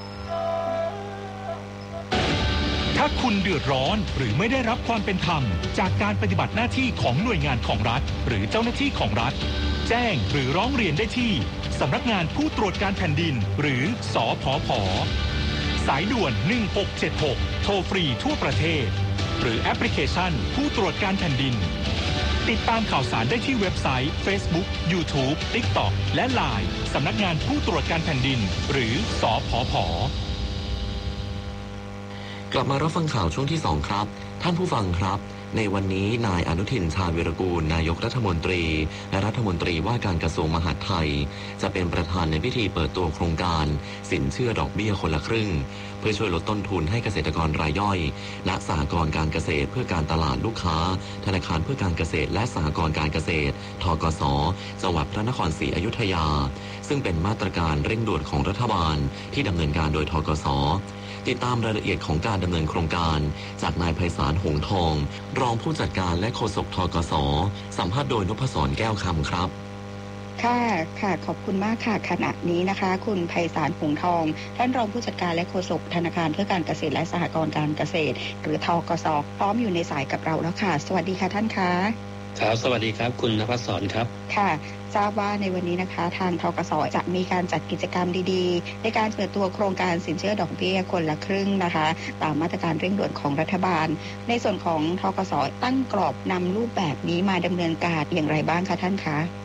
ถ้าคุณเดือดร้อนหรือไม่ได้รับความเป็นธรรมจากการปฏิบัติหน้าที่ของหน่วยงานของรัฐหรือเจ้าหน้าที่ของรัฐแจ้งหรือร้องเรียนได้ที่สำนักงานผู้ตรวจการแผ่นดินหรือสผผ.สายด่วนหนึ่งหกเจ็ดหกโทรฟรีทั่วประเทศหรือแอปพลิเคชันผู้ตรวจการแผ่นดินติดตามข่าวสารได้ที่เว็บไซต์ Facebook YouTube TikTok และ ไลน์ สำนักงานผู้ตรวจการแผ่นดินหรือสผผ. กลับมารับฟังข่าวช่วงที่สองครับท่านผู้ฟังครับในวันนี้นายอนุทินชาญวีรกูลนายกรัฐมนตรีและรัฐมนตรีว่าการกระทรวงมหาดไทยจะเป็นประธานในพิธีเปิดตัวโครงการสินเชื่อดอกเบี้ยคนละครึ่งเพื่อช่วยลดต้นทุนให้เกษตรกรรายย่อยและสหกรณ์การเกษตรเพื่อการตลาดลูกค้าธนาคารเพื่อการเกษตรและสหกรณ์การเกษตรธกส.จังหวัดพระนครศรีอยุธยาซึ่งเป็นมาตรการเร่งด่วนของรัฐบาลที่ดำเนินการโดยธกส.ติดตามรายละเอียดของการดำเนินโครงการจากนายไพศาลหงส์ทองรองผู้จัดการและโฆษกธกส.สัมภาษณ์โดยนพศรแก้วคำครับค่ะค่ะขอบคุณมากค่ะขณะนี้นะคะคุณไพศาลหงส์ทองท่านรองผู้จัดการและโฆษกธนาคารเพื่อการเกษตรและสหกรณ์การเกษตรหรือธกส.พร้อมอยู่ในสายกับเราแล้วค่ะสวัสดีค่ะท่านคะครับสวัสดีครับคุณนภัสสรครับค่ะทราบว่าในวันนี้นะคะทางธกส.จะมีการจัดกิจกรรมดีๆในการเปิดตัวโครงการสินเชื่อดอกเบี้ยคนละครึ่งนะคะตามมาตรการเร่งด่วนของรัฐบาลในส่วนของธกส.ตั้งกรอบนำรูปแบบนี้มาดำเนินการอย่างไรบ้างคะท่านคะ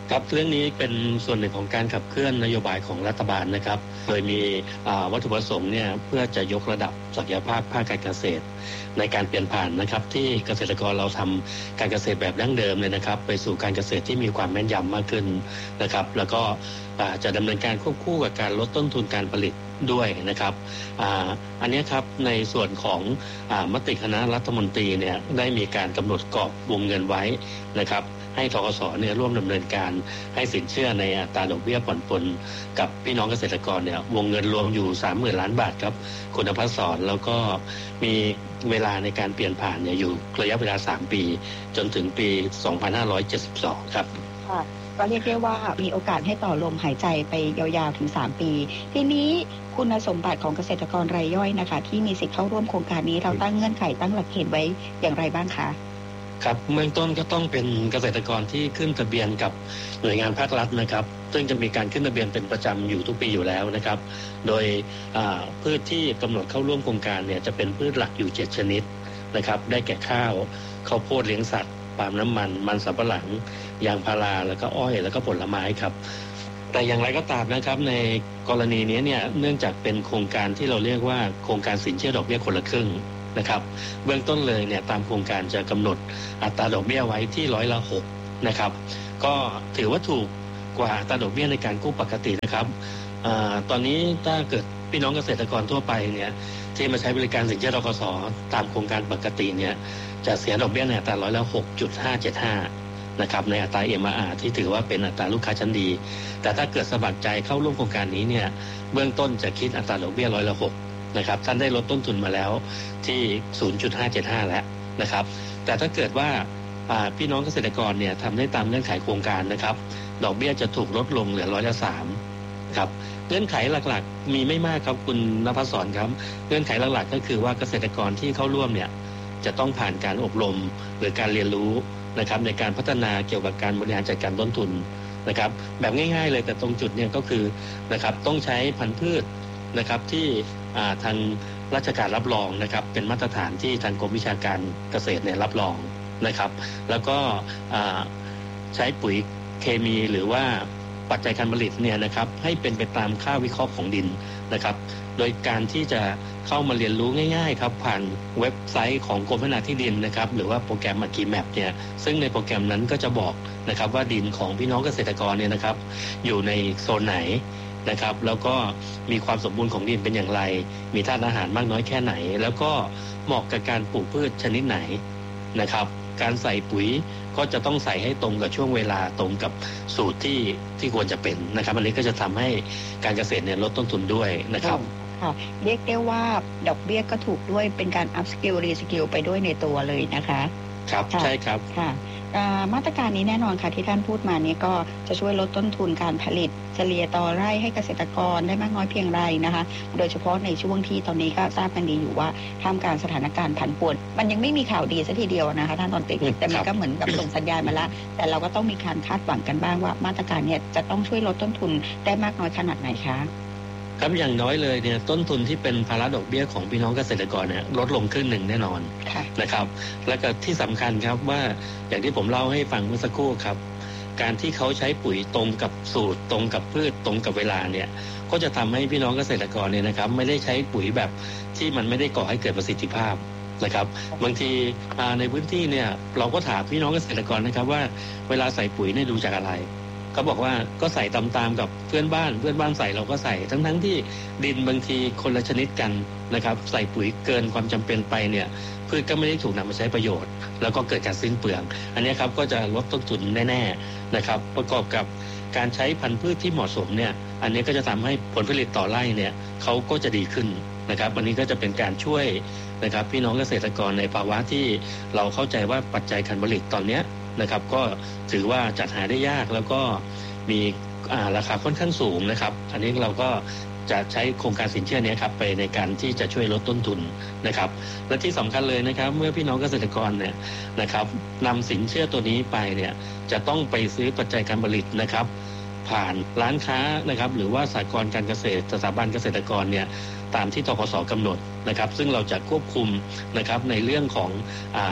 ครับเรื่องนี้เป็นส่วนหนึ่งของการขับเคลื่อนนโยบายของรัฐบาลนะครับโดยมีวัตถุประสงค์เนี่ยเพื่อจะยกระดับศักยภาพภาคการเกษตรในการเปลี่ยนผ่านนะครับที่เกษตรกรเราทำการเกษตรแบบดั้งเดิมเลยนะครับไปสู่การเกษตรที่มีความแม่นยำมากขึ้นนะครับแล้วก็จะดำเนินการควบคู่กับการลดต้นทุนการผลิตด้วยนะครับ อ่า อันนี้ครับในส่วนของอ่ามติคณะรัฐมนตรีเนี่ยได้มีการกำหนดกรอบวงเงินไว้นะครับให้ธกสเนี่ยร่วมดำเนินการให้สินเชื่อในอัตราดอกเบี้ยผ่อนปลนกับพี่น้องเกษตรกรเนี่ยวงเงินรวมอยู่ สามหมื่น ล้านบาทครับคุณภัสสรแล้วก็มีเวลาในการเปลี่ยนผ่านเนี่ยอยู่ระยะเวลาสามปีจนถึงปีสองพันห้าร้อยเจ็ดสิบสองครับค่ะก็เรียกได้ว่ามีโอกาสให้ต่อลมหายใจไปยาวๆถึงสามปีทีนี้คุณสมบัติของเกษตรกรรายย่อยนะคะที่มีสิทธิ์เข้าร่วมโครงการนี้เราตั้งเงื่อนไขตั้งหลักเกณฑ์ไว้อย่างไรบ้างคะครับเบื้องต้นก็ต้องเป็นเกษตรกรที่ขึ้นทะเบียนกับหน่วยงานภาครัฐนะครับซึ่งจะมีการขึ้นทะเบียนเป็นประจำอยู่ทุกปีอยู่แล้วนะครับโดยพืชที่กำหนดเข้าร่วมโครงการเนี่ยจะเป็นพืชหลักอยู่เจ็ดชนิดนะครับได้แก่ข้าวข้าวโพดเลี้ยงสัตว์ปาล์มน้ำมันมันสำปะหลังยางพาราแล้วก็อ้อยแล้วก็ผลไม้ครับแต่อย่างไรก็ตามนะครับในกรณีนี้เนี่ยเนื่องจากเป็นโครงการที่เราเรียกว่าโครงการสินเชื่อดอกเบี้ยคนละครึ่งนะครับเบื้องต้นเลยเนี่ยตามโครงการจะกำหนดอัตราดอกเบี้ยไว้ที่ร้อยละหกนะครับก็ถือว่าถูกกว่าอัตราดอกเบี้ยในการกู้ปกตินะครับอ่าตอนนี้ถ้าเกิดพี่น้องเกษตรกรทั่วไปเนี่ยที่มาใช้บริการสินเชื่อธกสตามโครงการปกติเนี่ยจะเสียดอกเบี้ยในอัตราร้อยละ หกจุดห้าเจ็ดห้า นะครับในอัตรา เอ็ม อาร์ อาร์ ที่ถือว่าเป็นอัตราลูกค้าชั้นดีแต่ถ้าเกิดสมัครใจเข้าร่วมโครงการนี้เนี่ยเบื้องต้นจะคิดอัตราดอกเบี้ยร้อยละหกนะครับท่านได้ลดต้นทุนมาแล้วที่ ศูนย์จุดห้าเจ็ดห้า แล้วนะครับแต่ถ้าเกิดว่าพี่น้องเกษตรกรเนี่ยทำได้ตามเงื่อนไขโครงการนะครับดอกเบี้ยจะถูกลดลงเหลือร้อยละสามครับเงื่อนไขหลักๆมีไม่มากครับคุณณภัสสรครับเงื่อนไขหลักๆก็คือว่าเกษตรกรที่เข้าร่วมเนี่ยจะต้องผ่านการอบรมหรือการเรียนรู้นะครับในการพัฒนาเกี่ยวกับการบริหารจัดการต้นทุนนะครับแบบง่ายๆเลยแต่ตรงจุดเนี่ยก็คือนะครับต้องใช้พันธุ์พืชนะครับที่ทางราชการรับรองนะครับเป็นมาตรฐานที่ทางกรมวิชาการเกษตรเนี่ยรับรองนะครับแล้วก็ใช้ปุ๋ยเคมีหรือว่าปัจจัยการผลิตเนี่ยนะครับให้เป็นไปตามค่าวิเคราะห์ของดินนะครับโดยการที่จะเข้ามาเรียนรู้ง่ายๆครับผ่านเว็บไซต์ของกรมพัฒนาที่ดินนะครับหรือว่าโปรแกรม AgriMap เนี่ยซึ่งในโปรแกรมนั้นก็จะบอกนะครับว่าดินของพี่น้องเกษตรกรเนี่ยนะครับอยู่ในโซนไหนนะครับแล้วก็มีความสมบูรณ์ของดินเป็นอย่างไรมีธาตุอาหารมากน้อยแค่ไหนแล้วก็เหมาะกับการปลูกพืชชนิดไหนนะครับการใส่ปุ๋ยก็จะต้องใส่ให้ตรงกับช่วงเวลาตรงกับสูตรที่ที่ควรจะเป็นนะครับอันนี้ก็จะทำให้การเกษตรเนี่ยลดต้นทุนด้วยนะครับค่ะเรียกได้ว่าดอกเบี้ยก็ถูกด้วยเป็นการ up skill re skill ไปด้วยในตัวเลยนะคะครับใช่ครับค่ะมาตรการนี้แน่นอนค่ะที่ท่านพูดมานี้ก็จะช่วยลดต้นทุนการผลิตเฉลี่ยต่อไร่ให้เกษตรกรได้มากน้อยเพียงไรนะคะโดยเฉพาะในช่วงที่ตอนนี้ก็ทราบกันดีอยู่ว่าท่ามกลางสถานการณ์ผันผวนมันยังไม่มีข่าวดีซะทีเดียวนะคะท่านตอนติดแต่มันก็เหมือนกับส่งสัญญาณมาแล้วแต่เราก็ต้องมีการคาดหวังกันบ้างว่ามาตรการนี้จะต้องช่วยลดต้นทุนได้มากน้อยขนาดไหนคะครับอย่างน้อยเลยเนี่ยต้นทุนที่เป็นภาระดอกเบี้ยของพี่น้องเกษตรกรเนี่ยลดลงครึ่งหนึ่งแน่นอนนะครับและก็ที่สำคัญครับว่าอย่างที่ผมเล่าให้ฟังเมื่อสักครู่ครับการที่เขาใช้ปุ๋ยตรงกับสูตรตรงกับพืชตรงกับเวลาเนี่ยก็จะทำให้พี่น้องเกษตรกรเนี่ยนะครับไม่ได้ใช้ปุ๋ยแบบที่มันไม่ได้ก่อให้เกิดประสิทธิภาพนะครับบางทีในพื้นที่เนี่ยเราก็ถามพี่น้องเกษตรกรนะครับว่าเวลาใส่ปุ๋ยเนี่ยดูจากอะไรเขาบอกว่าก็ใส่ตามๆกับเพื่อนบ้านเพื่อนบ้านใส่เราก็ใส่ทั้งๆที่ดินบางทีคนละชนิดกันนะครับใส่ปุ๋ยเกินความจำเป็นไปเนี่ยพืชก็ไม่ได้ถูกนำมาใช้ประโยชน์แล้วก็เกิดการสิ้นเปลืองอันนี้ครับก็จะลดต้นทุนแน่ๆนะครับประกอบกับการใช้พันธุ์พืชที่เหมาะสมเนี่ยอันนี้ก็จะทำให้ผลผลิตต่อไร่เนี่ยเขาก็จะดีขึ้นนะครับอันนี้ก็จะเป็นการช่วยนะครับพี่น้องเกษตรกรในภาวะที่เราเข้าใจว่าปัจจัยการผลิตตอนนี้นะครับก็ถือว่าจัดหาได้ยากแล้วก็มีราคาค่อนข้างสูงนะครับอันนี้เราก็จะใช้โครงการสินเชื่อนี้ครับไปในการที่จะช่วยลดต้นทุนนะครับและที่สำคัญเลยนะครับเมื่อพี่น้องเกษตรกรเนี่ยนะครับนำสินเชื่อตัวนี้ไปเนี่ยจะต้องไปซื้อปัจจัยการผลิตนะครับผ่านร้านค้านะครับหรือว่าสหกรณ์การเกษตรสถาบันเกษตรกรเนี่ยตามที่ธกสกำหนดนะครับซึ่งเราจะควบคุมนะครับในเรื่องของอ่าคุ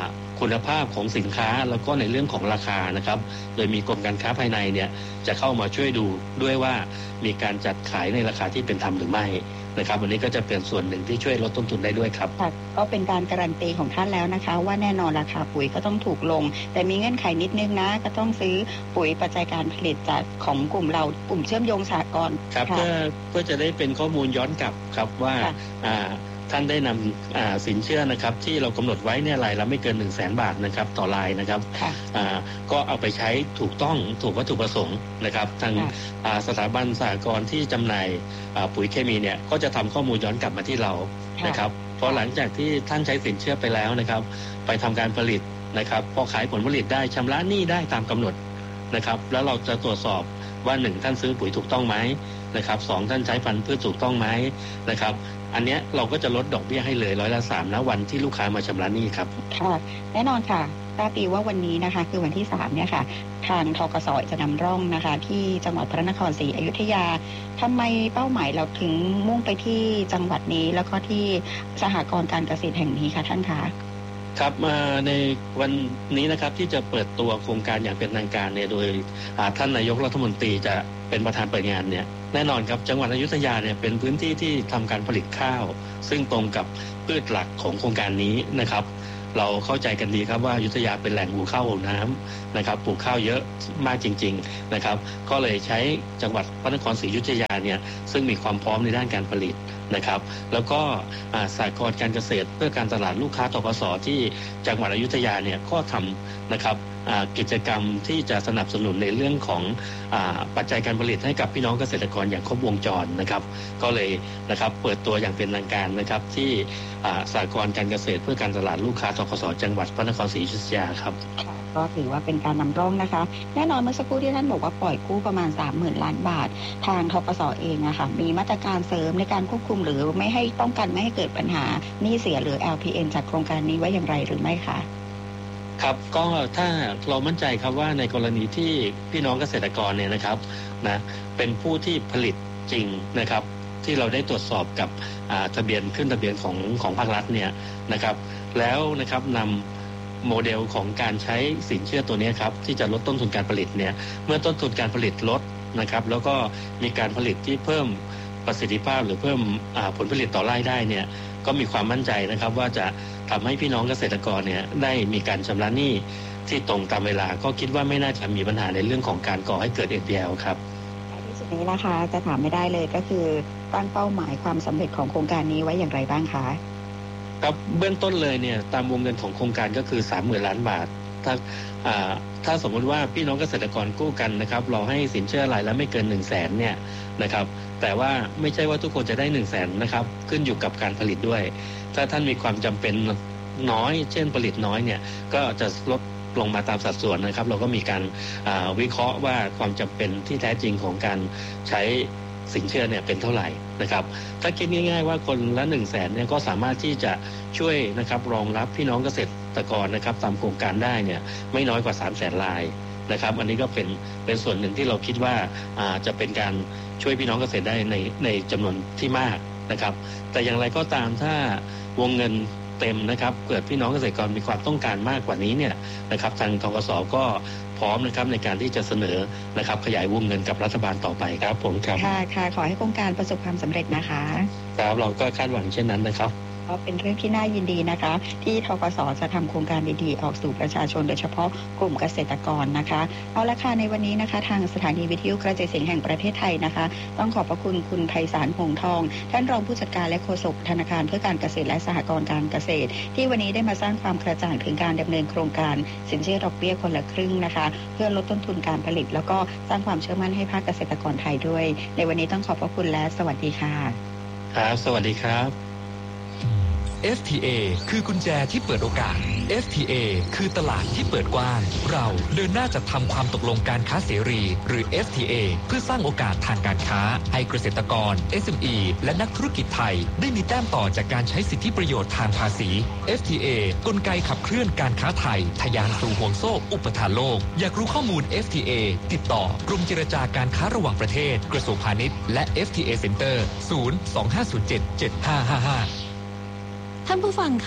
คุณภาพของสินค้าแล้วก็ในเรื่องของราคานะครับโดยมีกรมการค้าภายในเนี่ยจะเข้ามาช่วยดูด้วยว่ามีการจัดขายในราคาที่เป็นธรรมหรือไม่นะครับวันนี้ก็จะเป็นส่วนหนึ่งที่ช่วยลดต้นทุนได้ด้วยครับก็เป็นการการันตีของท่านแล้วนะคะว่าแน่นอนราคาปุ๋ยก็ต้องถูกลงแต่มีเงื่อนไขนิดนึงนะก็ต้องซื้อปุ๋ยปัจจัยการผลิตจากของกลุ่มเรากลุ่มเชื่อมโยงสหกรณ์ครับเพื่อเพื่อจะได้เป็นข้อมูลย้อนกลับครับว่าอ่าท่านได้นำสินเชื่อนะครับที่เรากำหนดไว้เนี่ยรายละไม่เกินหนึ่งแสนบาทนะครับต่อรายนะครับก็เอาไปใช้ถูกต้องถูกวัตถุประสงค์นะครับทางสถาบันสหกรณ์ที่จำหน่ายปุ๋ยเคมีเนี่ยก็จะทำข้อมูลย้อนกลับมาที่เรานะครับเพราะหลังจากที่ท่านใช้สินเชื่อไปแล้วนะครับไปทำการผลิตนะครับพอขายผลผลิตได้ชำระหนี้ได้ตามกำหนดนะครับแล้วเราจะตรวจสอบว่าหนึ่งท่านซื้อปุ๋ยถูกต้องไหมนะครับสองท่านใช้พันธุ์พืชถูกต้องไหมนะครับอันเนี้ยเราก็จะลดดอกเบี้ยให้เลยร้อยละสามณวันที่ลูกค้ามาชำระหนี้ครับค่ะแน่นอนค่ะทราบดีว่าวันนี้นะคะคือวันที่สามเนี่ยค่ะทางธกส.จะนำร่องนะคะที่จังหวัดพระนครศรีอยุธยาทำไมเป้าหมายเราถึงมุ่งไปที่จังหวัดนี้แล้วก็ที่สหกรณ์การเกษตรแห่งนี้คะท่านคะครับมาในวันนี้นะครับที่จะเปิดตัวโครงการอย่างเป็นทางการเนี่ยโดยท่านนายกรัฐมนตรีจะเป็นประธานเปิดงานเนี่ยแน่นอนครับจังหวัดอยุธยาเนี่ยเป็นพื้นที่ที่ทำการผลิตข้าวซึ่งตรงกับพืชหลักของโครงการนี้นะครับเราเข้าใจกันดีครับว่าอยุธยาเป็นแหล่งปลูกข้าวหัวน้ำนะครับปลูกข้าวเยอะมากจริงๆนะครับก็เลยใช้จังหวัดพระนครศรีอยุธยาเนี่ยซึ่งมีความพร้อมในด้านการผลิตนะครับแล้วก็สหกรณ์การเกษตรเพื่อการตลาดลูกค้าธกส.ที่จังหวัดอยุธยาเนี่ยก็ทำนะครับกิจกรรมที่จะสนับสนุนในเรื่องของปัจจัยการผลิตให้กับพี่น้องเกษตรกรอย่างครบวงจรนะครับก็เลยนะครับเปิดตัวอย่างเป็นทางการนะครับที่สหกรณ์การเกษตรเพื่อการตลาดลูกค้าธกส.จังหวัดพระนครศรีอยุธยาครับก็ถือว่าเป็นการนำร่องนะคะแน่นอนเมื่อสักครู่ที่ท่านบอกว่าปล่อยกู้ประมาณ สามหมื่น ล้านบาททางธกส.เองอะค่ะมีมาตรการเสริมในการควบคุมหรือไม่ให้ป้องกันไม่ให้เกิดปัญหาหนี้เสียหรือ แอล พี เอ็น จากโครงการนี้ไว้อย่างไรหรือไม่คะครับก็ถ้าเรามั่นใจครับว่าในกรณีที่พี่น้องเกษตรกรเนี่ยนะครับนะเป็นผู้ที่ผลิตจริงนะครับที่เราได้ตรวจสอบกับทะเบียนขึ้นทะเบียนของของภาครัฐเนี่ยนะครับแล้วนะครับนำโมเดลของการใช้สินเชื่อตัวนี้ครับที่จะลดต้นทุนการผลิตเนี่ยเมื่อต้นทุนการผลิตลดนะครับแล้วก็มีการผลิตที่เพิ่มประสิทธิภาพหรือเพิ่มผลผลิตต่อไร่ได้เนี่ยก็มีความมั่นใจนะครับว่าจะทำให้พี่น้องเกษตรกรเนี่ยได้มีการชำระหนี้ที่ตรงตามเวลาก็คิดว่าไม่น่าจะมีปัญหาในเรื่องของการก่อให้เกิด เอ็น พี แอล ครับที่สุดนี้นะคะจะถามไม่ได้เลยก็คือตั้งเป้าหมายความสำเร็จของโครงการนี้ไว้อย่างไรบ้างคะครับเบื้องต้นเลยเนี่ยตามวงเงินของโครงการก็คือ สามหมื่น ล้านบาทถ้าถ้าสมมติว่าพี่น้องเกษตรกรกู้กันนะครับเราให้สินเชื่อรายละไม่เกิน หนึ่งแสน เนี่ยนะครับแต่ว่าไม่ใช่ว่าทุกคนจะได้ หนึ่งแสน นะครับขึ้นอยู่กับการผลิตด้วยถ้าท่านมีความจำเป็นน้อยเช่นผลิตน้อยเนี่ยก็จะลดลงมาตามสัดส่วนนะครับเราก็มีการวิเคราะห์ว่าความจำเป็นที่แท้จริงของการใช้สินเชื่อเนี่ยเป็นเท่าไหร่นะครับถ้าคิดง่ายๆว่าคนละหนึ่งแสนเนี่ยก็สามารถที่จะช่วยนะครับรองรับพี่น้องเกษตรกรนะครับตามโครงการได้เนี่ยไม่น้อยกว่า สามแสน รายนะครับอันนี้ก็เป็นเป็นส่วนหนึ่งที่เราคิดว่าจะเป็นการช่วยพี่น้องเกษตรได้ในในจำนวนที่มากนะครับแต่อย่างไรก็ตามถ้าวงเงินเต็มนะครับเกิดพี่น้องเกษตรกรมีความต้องการมากกว่านี้เนี่ยนะครับทางธกส.ก็พร้อมนะครับในการที่จะเสนอนะครับขยายวงเงินกับรัฐบาลต่อไปครับผมครับค่ะค่ะขอให้โครงการประสบความสำเร็จนะคะครับเราก็คาดหวังเช่นนั้นนะครับก็เป็นเรื่องที่น่ายินดีนะคะที่ธกส.จะทำโครงการดีๆออกสู่ประชาชนโดยเฉพาะกลุ่มเกษตรกรนะคะเอาละค่ะในวันนี้นะคะทางสถานีวิทยุกระจายเสียงแห่งประเทศไทยนะคะต้องขอบพระคุณคุณไพศาลหงส์ทองท่านรองผู้จัดการและโฆษกธนาคารเพื่อการเกษตรและสหกรณ์การเกษตรที่วันนี้ได้มาสร้างความกระจ่างถึงการดำเนินโครงการสินเชื่อดอกเบี้ยคนละครึ่งนะคะเพื่อลดต้นทุนการผลิตแล้วก็สร้างความเชื่อมั่นให้ภาคเกษตรกรไทยด้วยในวันนี้ต้องขอบพระคุณและสวัสดีค่ะครับสวัสดีครับเอฟ ที เอ คือกุญแจที่เปิดโอกาส เอฟ ที เอ คือตลาดที่เปิดกว้างเราเดินหน้าจัดทำความตกลงการค้าเสรีหรือ เอฟ ที เอ เพื่อสร้างโอกาสทางการค้าให้เกษตรกร เอส เอ็ม อี และนักธุรกิจไทยได้มีแต้มต่อจากการใช้สิทธิประโยชน์ทางภาษี เอฟ ที เอ กลไกขับเคลื่อนการค้าไทยทะยานสู่ห่วงโซ่อุปทานโลกอยากรู้ข้อมูล เอฟ ที เอ ติดต่อกรมเจรจาการค้าระหว่างประเทศกระทรวงพาณิชย์และ เอฟ ที เอ Center ศูนย์ สอง ห้า ศูนย์ เจ็ด เจ็ด ห้า ห้า ห้าท่านผู้ฟังคะ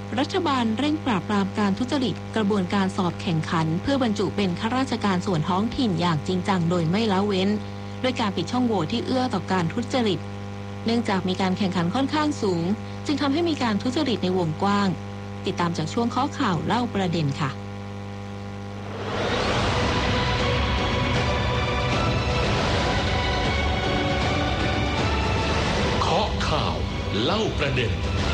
รัฐบาลเร่งปราบปรามการทุจริตกระบวนการสอบแข่งขันเพื่อบรรจุเป็นข้าราชการส่วนท้องถิ่นอย่างจริงจังโดยไม่ละเว้นด้วยการปิดช่องโหว่ที่เอื้อต่อการทุจริตเนื่องจากมีการแข่งขันค่อนข้างสูงจึงทำให้มีการทุจริตในวงกว้างติดตามจากช่วงข้อข่าวเล่าประเด็นค่ะข้อข่าวเล่าประเด็น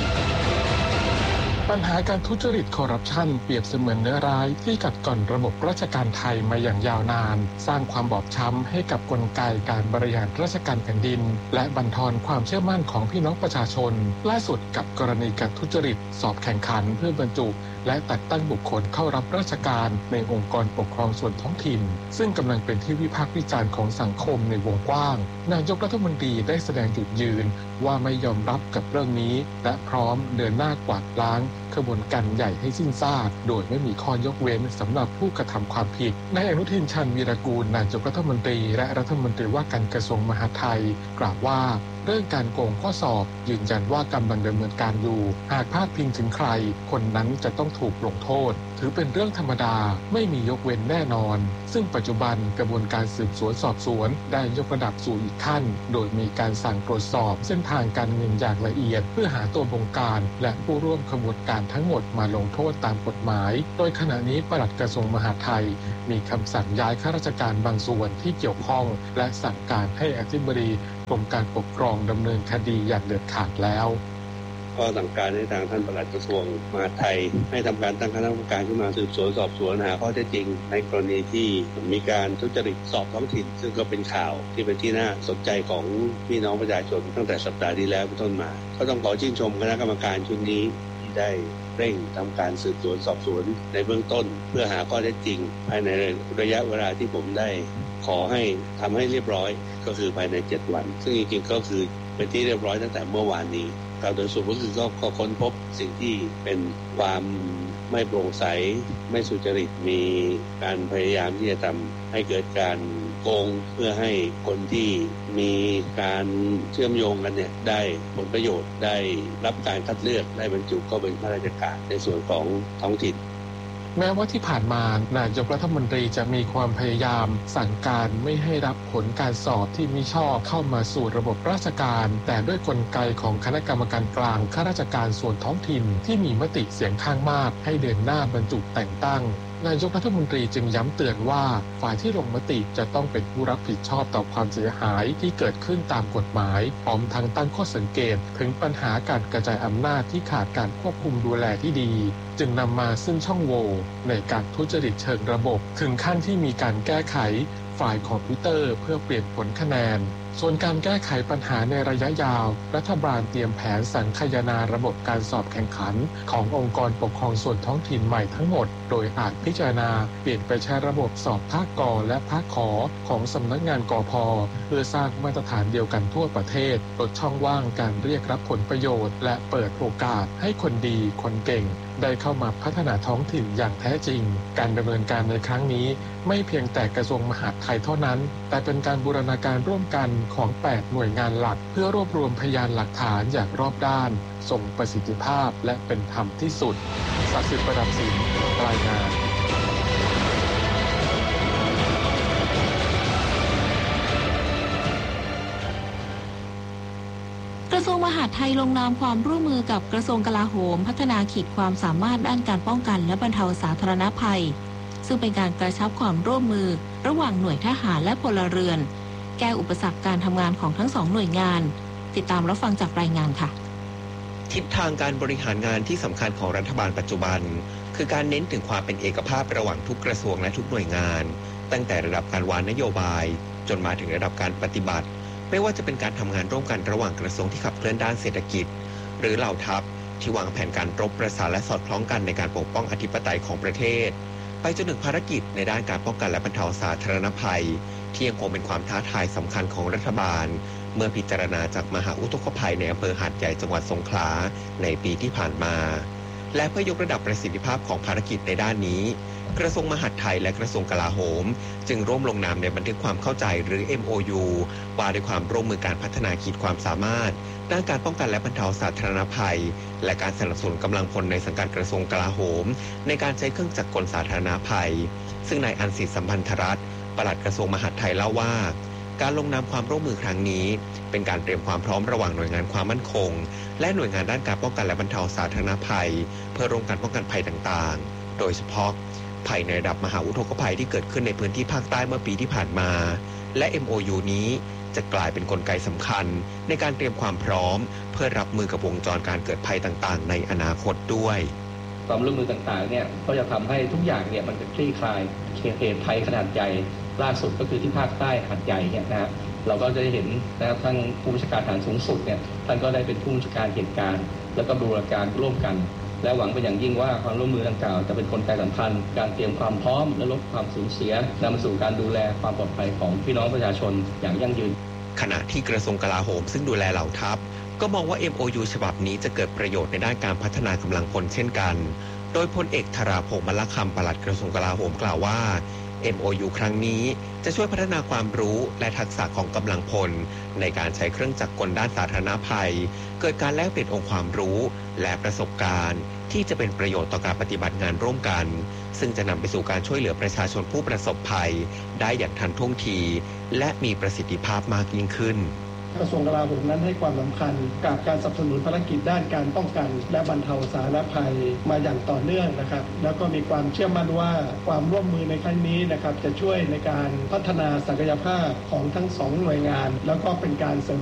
ปัญหาการทุจริตคอร์รัปชันเปรียบเสมือนเนื้อร้ายที่กัดก่อนระบบราชการไทยมาอย่างยาวนานสร้างความบอบช้ำให้กับกลไกการบริหารราชการแผ่นดินและบั่นทอนความเชื่อมั่นของพี่น้องประชาชนล่าสุดกับกรณีการทุจริตสอบแข่งขันเพื่อบรรจุและแต่งตั้งบุคคลเข้ารับราชการในองค์กรปกครองส่วนท้องถิ่นซึ่งกำลังเป็นที่วิพากษ์วิจารณ์ของสังคมในวงกว้างนายกรัฐมนตรีได้แสดงจุดยืนว่าไม่ยอมรับกับเรื่องนี้และพร้อมเดินหน้ากวาดล้างขบวนการใหญ่ให้สิ้นซากโดยไม่มีข้อยกเว้นสำหรับผู้กระทำความผิดนายอนุทิน ชาญวีรกูลนายกรัฐมนตรีและรัฐมนตรีว่าการกระทรวงมหาดไทยกล่าวว่าเรื่องการโกงข้อสอบยืนยันว่ากำลังดำเนินการอยู่หากพาดพิงถึงใครคนนั้นจะต้องถูกลงโทษถือเป็นเรื่องธรรมดาไม่มียกเว้นแน่นอนซึ่งปัจจุบันกระบวนการสืบสวนสอบสวนได้ยกระดับสู่อีกขั้นโดยมีการสั่งตรวจสอบเส้นทางการเงินอย่างละเอียดเพื่อหาตัวบงการและผู้ร่วมขบวนการทั้งหมดมาลงโทษตามกฎหมายโดยขณะนี้ปลัดกระทรวงมหาดไทยมีคำสั่งย้ายข้าราชการบางส่วนที่เกี่ยวข้องและสั่งการให้อธิบดีกรมการปกครองดำเนินคดีอย่างเด็ดขาดแล้วก็สั่งการให้ทางท่านปลัดกระทรวงมหาดไทยให้ทำการตั้งคณะกรรมการขึ้นมาสืบสวนสอบสวนหาข้อเท็จจริงในกรณีที่มีการทุจริตสอบท้องถิ่นซึ่งก็เป็นข่าวที่เป็นที่น่าสนใจของพี่น้องประชาชนตั้งแต่สัปดาห์ที่แล้วเป็นต้นมาก็ต้องขอชื่นชมคณะกรรมการชุดนี้ที่ได้เร่งทำการสืบสวนสอบสวนในเบื้องต้นเพื่อหาข้อเท็จจริงภายในระยะเวลาที่ผมได้ขอให้ทำให้เรียบร้อยก็คือภายในเจ็ดวันซึ่งจริงๆก็คือเป็นที่เรียบร้อยตั้งแต่เมื่อวานนี้การโดยสรุปก็คือก็ค้นพบสิ่งที่เป็นความไม่โปร่งใสไม่สุจริตมีการพยายามที่จะทำให้เกิดการโกงเพื่อให้คนที่มีการเชื่อมโยงกันเนี่ยได้ผลประโยชน์ได้รับการคัดเลือกได้บรรจุเข้าเป็นข้าราชการในส่วนของท้องถิ่นแม้ว่าที่ผ่านมานายกรัฐมนตรีจะมีความพยายามสั่งการไม่ให้รับผลการสอบที่มิชอบเข้ามาสู่ระบบราชการแต่ด้วยกลไกของคณะกรรมการกลางข้าราชการส่วนท้องถิ่นที่มีมติเสียงข้างมากให้เดินหน้าบรรจุแต่งตั้งนายกรัฐมนตรีจึงย้ำเตือนว่าฝ่ายที่ลงมติจะต้องเป็นผู้รับผิดชอบต่อความเสียหายที่เกิดขึ้นตามกฎหมายพร้อมทั้งตั้งข้อสังเกตถึงปัญหาการกระจายอำนาจที่ขาดการควบคุมดูแลที่ดีจึงนำมาซึ่งช่องโหว่ในการทุจริตเชิงระบบถึงขั้นที่มีการแก้ไขฝ่ายคอมพิวเตอร์เพื่อเปลี่ยนผลคะแนนส่วนการแก้ไขปัญหาในระยะยาวรัฐบาลเตรียมแผนสังคายนาระบบการสอบแข่งขันขององค์กรปกครองส่วนท้องถิ่นใหม่ทั้งหมดโดยอาจพิจารณาเปลี่ยนไปใช้ระบบสอบภาคกและภาคขอของสำนักงานกพ.เพื่อสร้างมาตรฐานเดียวกันทั่วประเทศลดช่องว่างการเรียกรับผลประโยชน์และเปิดโอกาสให้คนดีคนเก่งได้เข้ามาพัฒนาท้องถิ่นอย่างแท้จริงการดำเนินการในครั้งนี้ไม่เพียงแต่กระทรวงมหาดไทยเท่านั้นแต่เป็นการบูรณาการร่วมกันของแปดหน่วยงานหลักเพื่อรวบรวมพยานหลักฐานอย่างรอบด้านส่งประสิทธิภาพและเป็นธรรมที่สุดศักดิ์สิทธิ์ประดับศิลป์รายงานกระทรวงมหาดไทยลงนามความร่วมมือกับกระทรวงกลาโหมพัฒนาขีดความสามารถด้านการป้องกันและบรรเทาสาธารณภัยซึ่งเป็นการกระชับความร่วมมือระหว่างหน่วยทหารและพลเรือนแก้อุปสรรคการทำงานของทั้งสองหน่วยงานติดตามรับฟังจากรายงานค่ะทิศทางการบริหารงานที่สำคัญของรัฐบาลปัจจุบันคือการเน้นถึงความเป็นเอกภาพระหว่างทุกกระทรวงและทุกหน่วยงานตั้งแต่ระดับการวางนโยบายจนมาถึงระดับการปฏิบัติไม่ว่าจะเป็นการทำงานร่วมกันระหว่างกระทรวงที่ขับเคลื่อนด้านเศรษฐกิจหรือเหล่าทัพที่วางแผนการรบประสานและสอดคล้องกันในการปกป้องอธิปไตยของประเทศไปจนถึงภารกิจในด้านการป้องกันและบรรเทาสาธารณภัยที่ยังคงเป็นความท้าทายสำคัญของรัฐบาลเมื่อพิจารณาจากมหาอุทกภัยในอำเภอหาดใหญ่จังหวัดสงขลาในปีที่ผ่านมาและเพื่อยกระดับประสิทธิภาพของภารกิจในด้านนี้กระทรวงมหาดไทยและกระทรวงกลาโหมจึงร่วมลงนามในบันทึกความเข้าใจหรือ เอ็ม โอ ยู ว่าด้วยความร่วมมือการพัฒนาขีดความสามารถด้านการป้องกันและบรรเทาสาธารณภัยและการสนับสนุนกำลังพลในสังกัดกระทรวงกลาโหมในการใช้เครื่องจักรกลสาธารณภัยซึ่งนายอันศิษย์สัมพันธรัตน์ปลัดกระทรวงมหาดไทยเล่าว่าการลงนามความร่วมมือครั้งนี้เป็นการเตรียมความพร้อมระหว่างหน่วยงานความมั่นคงและหน่วยงานด้านการป้องกันและบรรเทาสาธารณภัยเพื่อร่วมกันป้องกันภัยต่างๆโดยเฉพาะภัยในระดับมหาอุทกภัยที่เกิดขึ้นในพื้นที่ภาคใต้เมื่อปีที่ผ่านมาและ เอ็ม โอ ยู นี้จะกลายเป็นกลไกสำคัญในการเตรียมความพร้อมเพื่อรับมือกับวงจรการเกิดภัยต่างๆในอนาคตด้วยความร่วมมือต่างๆเนี่ยก็จะทำให้ทุกอย่างเนี่ยมันจะคลี่คลายเหตุภัยขนาดใหญ่ล่าสุดก็คือที่ภาคใต้หาดใหญ่เนี่ยนะเราก็จะได้เห็นนะครับท่านผู้บัญชาการฐานสูงสุดเนี่ยท่านก็ได้เป็นผู้บัญชาการเหตุการณ์แล้วก็บูรณาการร่วมกันและหวังเป็นอย่างยิ่งว่าความร่วมมือดังกล่าวจะเป็นกลไกสำคัญการเตรียมความพร้อมและลดความสูญเสียนำมาสู่การดูแลความปลอดภัยของพี่น้องประชาชนอย่างยั่งยืนขณะที่กระทรวงกลาโหมซึ่งดูแลเหล่าทัพก็มองว่า เอ็ม โอ ยู ฉบับนี้จะเกิดประโยชน์ในด้านการพัฒนากำลังพลเช่นกันโดยพลเอกธราพงษ์มลคำปลัดกระทรวงกลาโหมกล่าวว่า เอ็ม โอ ยู ครั้งนี้จะช่วยพัฒนาความรู้และทักษะของกำลังพลในการใช้เครื่องจักรกลด้านสาธารณภัยเกิดการแลกเปลี่ยนองค์ความรู้และประสบการณ์ที่จะเป็นประโยชน์ต่อการปฏิบัติงานร่วมกันซึ่งจะนำไปสู่การช่วยเหลือประชาชนผู้ประสบภัยได้อย่างทันท่วงทีและมีประสิทธิภาพมากยิ่งขึ้นกระทรวงกลาโหมนั้นให้ความสำคัญกับการสนับสนุนภารกิจด้านการป้องกันและบรรเทาสาธารณภัยมาอย่างต่อเนื่องนะครับแล้วก็มีความเชื่อมั่นว่าความร่วมมือในครั้งนี้นะครับจะช่วยในการพัฒนาศักยภาพของทั้งสองหน่วยงานแล้วก็เป็นการเสริม